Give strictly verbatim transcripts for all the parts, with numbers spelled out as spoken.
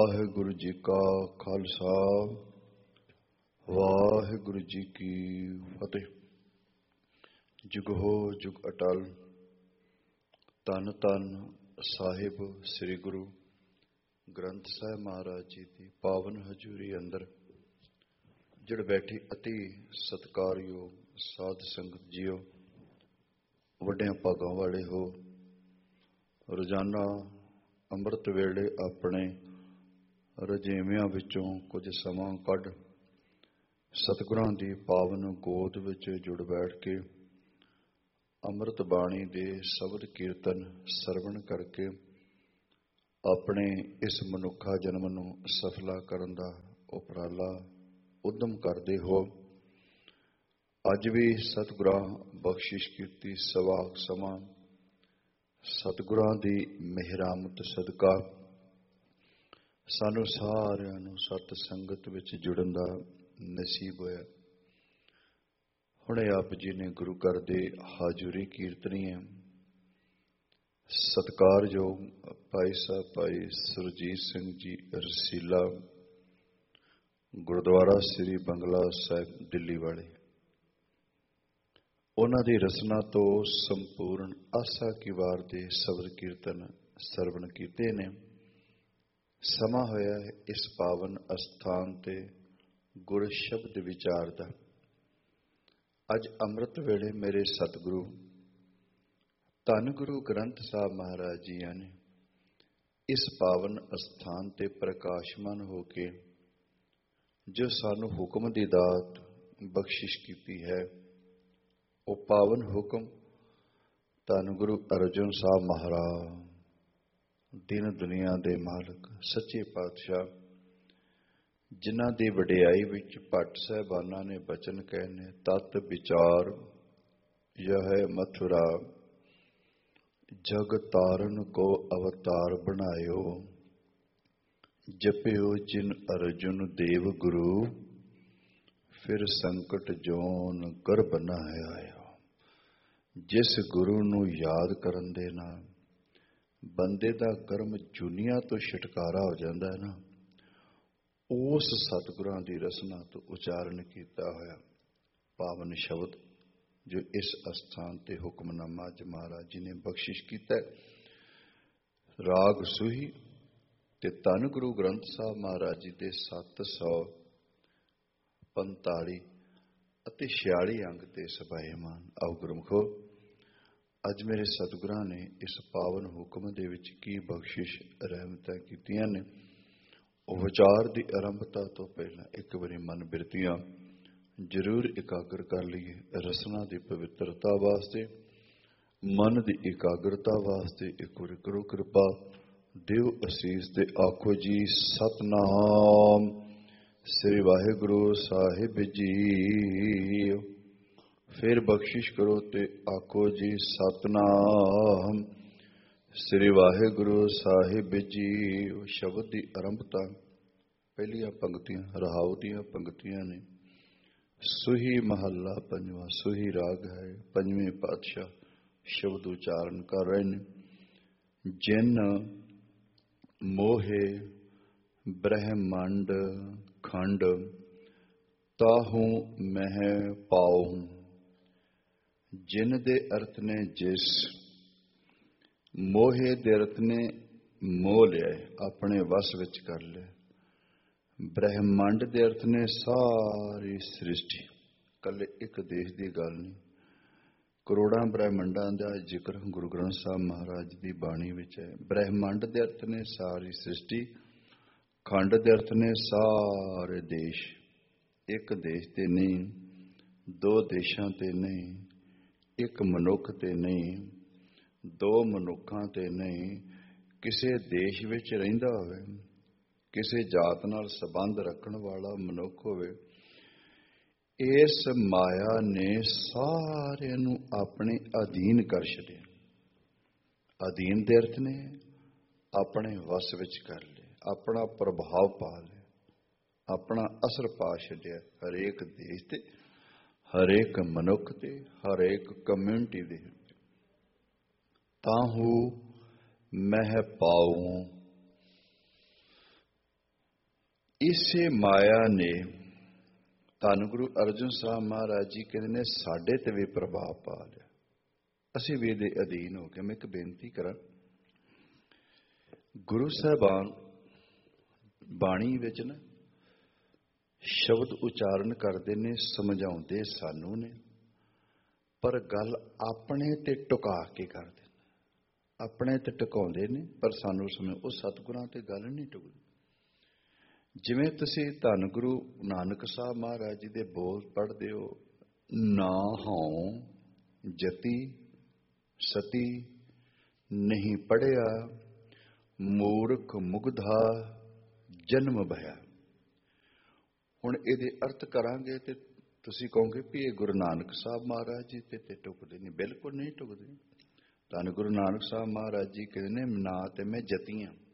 ਵਾਹਿਗੁਰੂ ਜੀ ਕਾ ਖਾਲਸਾ ਵਾਹਿਗੁਰੂ ਜੀ ਕੀ ਫਤਿਹ। ਜੁਗ ਹੋ ਜੁਗ ਅਟਲ। ਧੰਨ ਧੰਨ ਸਾਹਿਬ ਸ੍ਰੀ ਗੁਰੂ ਗ੍ਰੰਥ ਸਾਹਿਬ ਮਹਾਰਾਜ ਜੀ ਦੀ ਪਾਵਨ ਹਜ਼ੂਰੀ ਅੰਦਰ ਜੁੜ ਬੈਠੀ ਅਤੀ ਸਤਿਕਾਰਯੋਗ ਸਾਧ ਸੰਗਤ ਜੀਓ, ਵੱਡਿਆਂ ਭਾਗਾਂ ਵਾਲੇ ਹੋ। ਰੋਜ਼ਾਨਾ ਅੰਮ੍ਰਿਤ ਵੇਲੇ ਆਪਣੇ ਰਜੇਵਿਆਂ ਵਿੱਚੋਂ ਕੁਝ ਸਮਾਂ ਕੱਢ ਸਤਿਗੁਰਾਂ ਦੀ ਪਾਵਨ ਗੋਦ ਵਿੱਚ ਜੁੜ ਬੈਠ ਕੇ ਅੰਮ੍ਰਿਤ ਬਾਣੀ ਦੇ ਸ਼ਬਦ ਕੀਰਤਨ ਸਰਵਣ ਕਰਕੇ ਆਪਣੇ ਇਸ ਮਨੁੱਖਾ ਜਨਮ ਨੂੰ ਸਫਲਾ ਕਰਨ ਦਾ ਉਪਰਾਲਾ ਉਦਮ ਕਰਦੇ ਹੋ। ਅੱਜ ਵੀ ਸਤਿਗੁਰਾਂ ਬਖਸ਼ਿਸ਼ ਕੀਤੀ ਸਵਾਕ ਸਮਾਂ ਸਤਿਗੁਰਾਂ ਦੀ ਮਿਹਰਾਮਤ ਸਦਕਾ ਸਾਨੂੰ ਸਾਰਿਆਂ ਨੂੰ ਸਤ ਸੰਗਤ ਵਿੱਚ ਜੁੜਨ ਦਾ ਨਸੀਬ ਹੋਇਆ। ਹੁਣੇ ਆਪ ਜੀ ਨੇ ਗੁਰੂ ਘਰ ਦੇ ਹਾਜ਼ਰੀ ਕੀਰਤਨੀ ਹੈ। ਸਤਿਕਾਰਯੋਗ ਭਾਈ ਸਾਹਿਬ ਭਾਈ ਸੁਰਜੀਤ ਸਿੰਘ ਜੀ ਰਸੀਲਾ, ਗੁਰਦੁਆਰਾ ਸ੍ਰੀ ਬੰਗਲਾ ਸਾਹਿਬ ਦਿੱਲੀ ਵਾਲੇ, ਉਹਨਾਂ ਦੀ ਰਚਨਾ ਤੋਂ ਸੰਪੂਰਨ ਆਸਾ ਕੀ ਵਾਰ ਦੇ ਸ਼ਬਦ ਕੀਰਤਨ ਸਰਵਣ ਕੀਤੇ ਨੇ। ਸਮਾਂ ਹੋਇਆ ਹੈ ਇਸ ਪਾਵਨ ਅਸਥਾਨ ਤੇ ਗੁਰ ਸ਼ਬਦ ਵਿਚਾਰ ਦਾ। ਅੱਜ ਅੰਮ੍ਰਿਤ ਵੇਲੇ ਮੇਰੇ ਸਤਿਗੁਰੂ ਧੰਨ ਗੁਰੂ ਗ੍ਰੰਥ ਸਾਹਿਬ ਮਹਾਰਾਜ ਜੀ ਨੇ ਇਸ ਪਾਵਨ ਅਸਥਾਨ ਤੇ ਪ੍ਰਕਾਸ਼ਮਾਨ ਹੋ ਕੇ ਜੋ ਸਾਨੂੰ ਹੁਕਮ ਦੀ ਦਾਤ ਬਖਸ਼ਿਸ਼ ਕੀਤੀ ਹੈ, ਉਹ ਪਾਵਨ ਹੁਕਮ ਧੰਨ ਗੁਰੂ ਅਰਜਨ ਸਾਹਿਬ ਮਹਾਰਾਜ, ਦਿਨ ਦੁਨੀਆ ਦੇ ਮਾਲਕ ਸੱਚੇ ਪਾਤਸ਼ਾਹ, ਜਿਨ੍ਹਾਂ ਦੀ ਵਡਿਆਈ ਵਿੱਚ ਭੱਟ ਸਾਹਿਬਾਨਾਂ ਨੇ ਬਚਨ ਕਹੇ ਨੇ, ਤਤ ਵਿਚਾਰ ਯਹ ਮਥੁਰਾ ਜਗ ਤਾਰਨ ਕੋ ਅਵਤਾਰ ਬਣਾਇਓ, ਜਪਿਓ ਜਿਨ ਅਰਜੁਨ ਦੇਵ ਗੁਰੂ, ਫਿਰ ਸੰਕਟ ਜੋਨ ਗਰਭ ਨਾ ਆਇਆ। ਜਿਸ ਗੁਰੂ ਨੂੰ ਯਾਦ ਕਰਨ ਦੇ ਨਾਲ ਬੰਦੇ ਦਾ ਕਰਮ ਜੁਨੀਆਂ ਤੋਂ ਛੁਟਕਾਰਾ ਹੋ ਜਾਂਦਾ ਹੈ ਨਾ, ਉਸ ਸਤਿਗੁਰਾਂ ਦੀ ਰਸਨਾ ਤੋਂ ਉਚਾਰਨ ਕੀਤਾ ਹੋਇਆ ਪਾਵਨ ਸ਼ਬਦ ਜੋ ਇਸ ਅਸਥਾਨ ਤੇ ਹੁਕਮਨਾਮਾ ਅੱਜ ਮਹਾਰਾਜ ਜੀ ਨੇ ਬਖਸ਼ਿਸ਼ ਕੀਤਾ ਹੈ। ਰਾਗ ਸੂਹੀ ਤੇ ਧੰਨ ਗੁਰੂ ਗ੍ਰੰਥ ਸਾਹਿਬ ਮਹਾਰਾਜ ਜੀ ਦੇ ਸੱਤ ਸੌ ਪੰਤਾਲੀ ਅਤੇ ਛਿਆਲੀ ਅੰਗ ਤੇ ਸਬਾਏਮਾਨ। ਆਓ ਗੁਰਮੁਖੋ, ਅੱਜ ਮੇਰੇ ਸਤਿਗੁਰਾਂ ਨੇ ਇਸ ਪਾਵਨ ਹੁਕਮ ਦੇ ਵਿੱਚ ਕੀ ਬਖਸ਼ਿਸ਼ ਰਹਿਮਤਾਂ ਕੀਤੀਆਂ ਨੇ, ਉਹ ਵਿਚਾਰ ਦੀ ਆਰੰਭਤਾ ਤੋਂ ਪਹਿਲਾਂ ਇੱਕ ਵਾਰੀ ਮਨ ਬਿਰਤੀਆਂ ਜ਼ਰੂਰ ਇਕਾਗਰ ਕਰ ਲਈਏ। ਰਸਨਾ ਦੀ ਪਵਿੱਤਰਤਾ ਵਾਸਤੇ, ਮਨ ਦੀ ਇਕਾਗਰਤਾ ਵਾਸਤੇ ਇੱਕ ਵਾਰੀ ਕਰੋ ਕਿਰਪਾ, ਦਿਓ ਅਸੀਸ ਤੇ ਆਖੋ ਜੀ ਸਤਨਾਮ ਸ੍ਰੀ ਵਾਹਿਗੁਰੂ ਸਾਹਿਬ ਜੀ। ਫਿਰ ਬਖਸ਼ਿਸ਼ ਕਰੋ ਤੇ ਆਖੋ ਜੀ ਸਤਨਾਮ ਸ੍ਰੀ ਵਾਹਿਗੁਰੂ ਸਾਹਿਬ ਜੀ। ਸ਼ਬਦ ਦੀ ਆਰੰਭਤਾ ਪਹਿਲੀਆਂ ਪੰਕਤੀਆਂ ਰਹਾਉ ਦੀਆਂ ਪੰਕਤੀਆਂ ਨੇ। ਸੂਹੀ ਮਹੱਲਾ ਪੰਜਵਾਂ, ਸੂਹੀ ਰਾਗ ਹੈ। ਪੰਜਵੇਂ ਪਾਤਸ਼ਾਹ ਸ਼ਬਦ ਉਚਾਰਨ ਕਰ ਰਹੇ ਨੇ। ਜਿਨ ਮੋਹੇ ਬ੍ਰਹਮੰਡ ਖੰਡ ਤਾਹੂ ਮਹਿ ਪਾਉ, ਜਿਨ ਦੇ ਅਰਥ ਨੇ ਜਿਸ, ਮੋਹੇ ਦੇ ਅਰਥ ਨੇ ਮੋਹ ਲਿਆ, ਆਪਣੇ ਵਸ ਵਿੱਚ ਕਰ ਲਿਆ। ਬ੍ਰਹਮੰਡ ਦੇ ਅਰਥ ਨੇ ਸਾਰੀ ਸ੍ਰਿਸ਼ਟੀ, ਕੱਲੇ ਇੱਕ ਦੇਸ਼ ਦੀ ਗੱਲ ਨਹੀਂ, ਕਰੋੜਾਂ ਬ੍ਰਹਮੰਡਾਂ ਦਾ ਜ਼ਿਕਰ ਗੁਰੂ ਗ੍ਰੰਥ ਸਾਹਿਬ ਮਹਾਰਾਜ ਦੀ ਬਾਣੀ ਵਿੱਚ ਹੈ। ਬ੍ਰਹਮੰਡ ਦੇ ਅਰਥ ਨੇ ਸਾਰੀ ਸ੍ਰਿਸ਼ਟੀ, ਖੰਡ ਦੇ ਅਰਥ ਨੇ ਸਾਰੇ ਦੇਸ਼। ਇੱਕ ਦੇਸ਼ ਤੇ ਨਹੀਂ, ਦੋ ਦੇਸ਼ਾਂ ਤੇ ਨਹੀਂ, ਇੱਕ ਮਨੁੱਖ ਤੇ ਨਹੀਂ, ਦੋ ਮਨੁੱਖਾਂ ਤੇ ਨਹੀਂ, ਕਿਸੇ ਦੇਸ਼ ਵਿੱਚ ਰਹਿੰਦਾ ਹੋਵੇ, ਕਿਸੇ ਜਾਤ ਨਾਲ ਸੰਬੰਧ ਰੱਖਣ ਵਾਲਾ ਮਨੁੱਖ ਹੋਵੇ, ਇਸ ਮਾਇਆ ਨੇ ਸਾਰਿਆਂ ਨੂੰ ਆਪਣੇ ਅਧੀਨ ਕਰ ਛੱਡਿਆ। ਅਧੀਨ ਦੇ ਅਰਥ ਨੇ ਆਪਣੇ ਵਸ ਵਿੱਚ ਕਰ ਲਿਆ, ਆਪਣਾ ਪ੍ਰਭਾਵ ਪਾ ਲਿਆ, ਆਪਣਾ ਅਸਰ ਪਾ ਛੱਡਿਆ ਹਰੇਕ ਦੇਸ਼ ਤੇ, ਹਰੇਕ ਮਨੁੱਖ ਤੇ, ਹਰੇਕ ਕਮਿਊਨਿਟੀ ਦੇ। ਤਾਹੂ ਮਹਿ ਪਾਉ, ਇਸੇ ਮਾਇਆ ਨੇ ਧੰਨ ਗੁਰੂ ਅਰਜਨ ਸਾਹਿਬ ਮਹਾਰਾਜ ਜੀ ਕਹਿੰਦੇ ਨੇ ਸਾਡੇ ਤੇ ਵੀ ਪ੍ਰਭਾਵ ਪਾ ਲਿਆ। ਅਸੀਂ ਵੀ ਇਹਦੇ ਅਧੀਨ ਹੋ ਕੇ ਮੈਂ ਇੱਕ ਬੇਨਤੀ ਕਰਾਂ, ਗੁਰੂ ਸਾਹਿਬਾਨ ਬਾਣੀ ਵਿੱਚ ਨਾ ਸ਼ਬਦ ਉਚਾਰਨ ਕਰਦੇ ਨੇ, ਸਮਝਾਉਂਦੇ ਸਾਨੂੰ ਨੇ, ਪਰ ਗੱਲ ਆਪਣੇ ਤੇ ਟੁਕਾ ਕੇ ਕਰਦੇ ਨੇ, ਆਪਣੇ ਤੇ ਟਿਕਾਉਂਦੇ ਨੇ, ਪਰ ਸਾਨੂੰ ਸਮਝ ਉਹ ਸਤਿਗੁਰਾਂ ਤੇ ਗੱਲ ਨਹੀਂ ਟੁਕਦੀ। ਜਿਵੇਂ ਤੁਸੀਂ ਧੰਨ ਗੁਰੂ ਨਾਨਕ ਸਾਹਿਬ ਮਹਾਰਾਜ ਜੀ ਦੇ ਬੋਲ ਪੜ੍ਹਦੇ ਹੋ, ਨਾ ਹਉ ਜਤੀ ਸਤੀ ਨਹੀਂ ਪੜਿਆ, ਮੂਰਖ ਮੁਗਧਾ ਜਨਮ ਭਇਆ। ਹੁਣ ਇਹਦੇ ਅਰਥ ਕਰਾਂਗੇ ਤੇ ਤੁਸੀਂ ਕਹੋਗੇ ਵੀ ਇਹ ਗੁਰੂ ਨਾਨਕ ਸਾਹਿਬ ਮਹਾਰਾਜ ਜੀ ਤੇ ਤੇ ਟੁਕਦੇ ਨਹੀਂ। ਬਿਲਕੁਲ ਨਹੀਂ ਟੁਕਦੇ। ਧੰਨ ਗੁਰੂ ਨਾਨਕ ਸਾਹਿਬ ਮਹਾਰਾਜ ਜੀ ਕਹਿੰਦੇ ਨੇ, ਨਾ ਤੇ ਮੈਂ ਜਤੀ ਹਾਂ,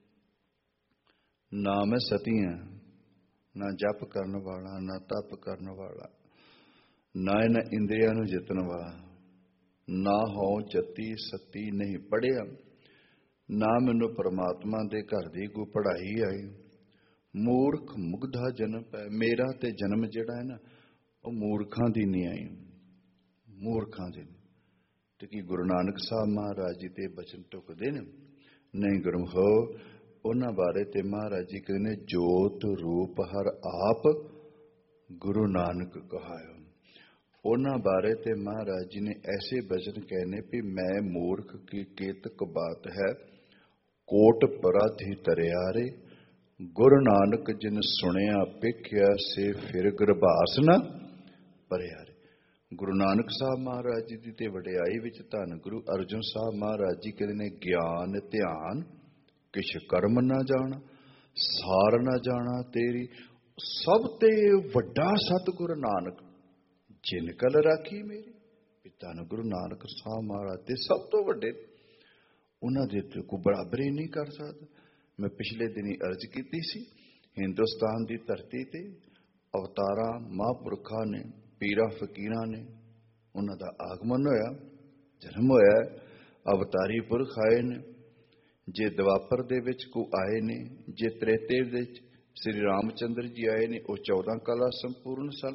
ਨਾ ਮੈਂ ਸਤੀ ਹਾਂ, ਨਾ ਜਪ ਕਰਨ ਵਾਲਾ, ਨਾ ਤਪ ਕਰਨ ਵਾਲਾ, ਨਾ ਇਹਨਾਂ ਇੰਦਰੀਆਂ ਨੂੰ ਜਿੱਤਣ ਵਾਲਾ, ਨਾ ਹੋ ਜਤੀ ਸਤੀ ਨਹੀਂ ਪੜਿਆ, ਨਾ ਮੈਨੂੰ ਪਰਮਾਤਮਾ ਦੇ ਘਰ ਦੀ ਕੋਈ ਪੜ੍ਹਾਈ ਆਈ, ਮੂਰਖ ਮੁਗਧਾ ਜਨਮ ਹੈ। ਮੇਰਾ ਤੇ ਜਨਮ ਜਿਹੜਾ ਹੈ ਨਾ ਉਹ ਮੂਰਖਾਂ ਦੀ ਨਹੀਂ ਆਈ, ਮੂਰਖਾਂ ਦੀ। ਤੇ ਕੀ ਗੁਰੂ ਨਾਨਕ ਸਾਹਿਬ ਮਹਾਰਾਜ ਜੀ ਤੇ ਬਚਨ ਟੁਕਦੇ ਨੇ? ਨਹੀਂ ਗੁਰਮੁਖੋ, ਉਹਨਾਂ ਬਾਰੇ ਤੇ ਮਹਾਰਾਜ ਜੀ ਕਹਿੰਦੇ ਨੇ, ਜੋਤ ਰੂਪ ਹਰ ਆਪ ਗੁਰੂ ਨਾਨਕ ਕਹਾਇਓ। ਉਹਨਾਂ ਬਾਰੇ ਤੇ ਮਹਾਰਾਜ ਜੀ ਨੇ ਐਸੇ ਬਚਨ कहने ਵੀ ਮੈਂ ਮੂਰਖ ਕੀ ਕੇਤਕ ਬਾਤ ਹੈ, ਕੋਟ ਪਰਾਧੀ ਤਰਿਆਰੇ, ਗੁਰੂ ਨਾਨਕ ਜਿਨ ਸੁਣਿਆ ਪੇਖਿਆ, ਸੇ ਫਿਰ ਗਰਭਾਸ ਨਾ ਭਰਿਆਰੇ। ਗੁਰੂ ਨਾਨਕ ਸਾਹਿਬ ਮਹਾਰਾਜ ਜੀ ਦੀ ਤੇ ਵਡਿਆਈ ਵਿੱਚ ਧੰਨ ਗੁਰੂ ਅਰਜਨ ਸਾਹਿਬ ਮਹਾਰਾਜ ਜੀ ਕਹਿੰਦੇ ਨੇ, ਗਿਆਨ ਧਿਆਨ ਕਿਛ ਕਰਮ ਨਾ ਜਾਣਾ, ਸਾਰ ਨਾ ਜਾਣਾ ਤੇਰੀ, ਸਭ ਤੇ ਵੱਡਾ ਸਤਿਗੁਰ ਨਾਨਕ ਜਿਨ ਕਲ ਰਾਖੀ ਮੇਰੀ। ਧੰਨ ਗੁਰੂ ਨਾਨਕ ਸਾਹਿਬ ਮਹਾਰਾਜ ਤੇ ਸਭ ਤੋਂ ਵੱਡੇ, ਉਹਨਾਂ ਦੇ ਤੇ ਕੋਈ ਬਰਾਬਰੀ ਨਹੀਂ ਕਰ ਸਕਦਾ। ਮੈਂ ਪਿਛਲੇ ਦਿਨੀ ਅਰਜ਼ ਕੀਤੀ ਸੀ, ਹਿੰਦੁਸਤਾਨ ਦੀ ਧਰਤੀ ਤੇ ਅਵਤਾਰਾਂ ਮਹਾਂਪੁਰਖਾਂ ਨੇ, ਪੀਰਾਂ ਫਕੀਰਾਂ ਨੇ, ਉਹਨਾਂ ਦਾ ਆਗਮਨ ਹੋਇਆ, ਜਨਮ ਹੋਇਆ, ਅਵਤਾਰੀ ਪੁਰਖ ਆਏ ਨੇ। ਜੇ ਦਵਾਪਰ ਦੇ ਵਿੱਚ ਕੋ ਆਏ ਨੇ, ਜੇ ਤ੍ਰੇਤੇ ਵਿੱਚ ਸ੍ਰੀ ਰਾਮਚੰਦਰ ਜੀ ਆਏ ਨੇ, ਉਹ ਚੌਦਾਂ ਕਲਾ ਸੰਪੂਰਨ ਸਨ।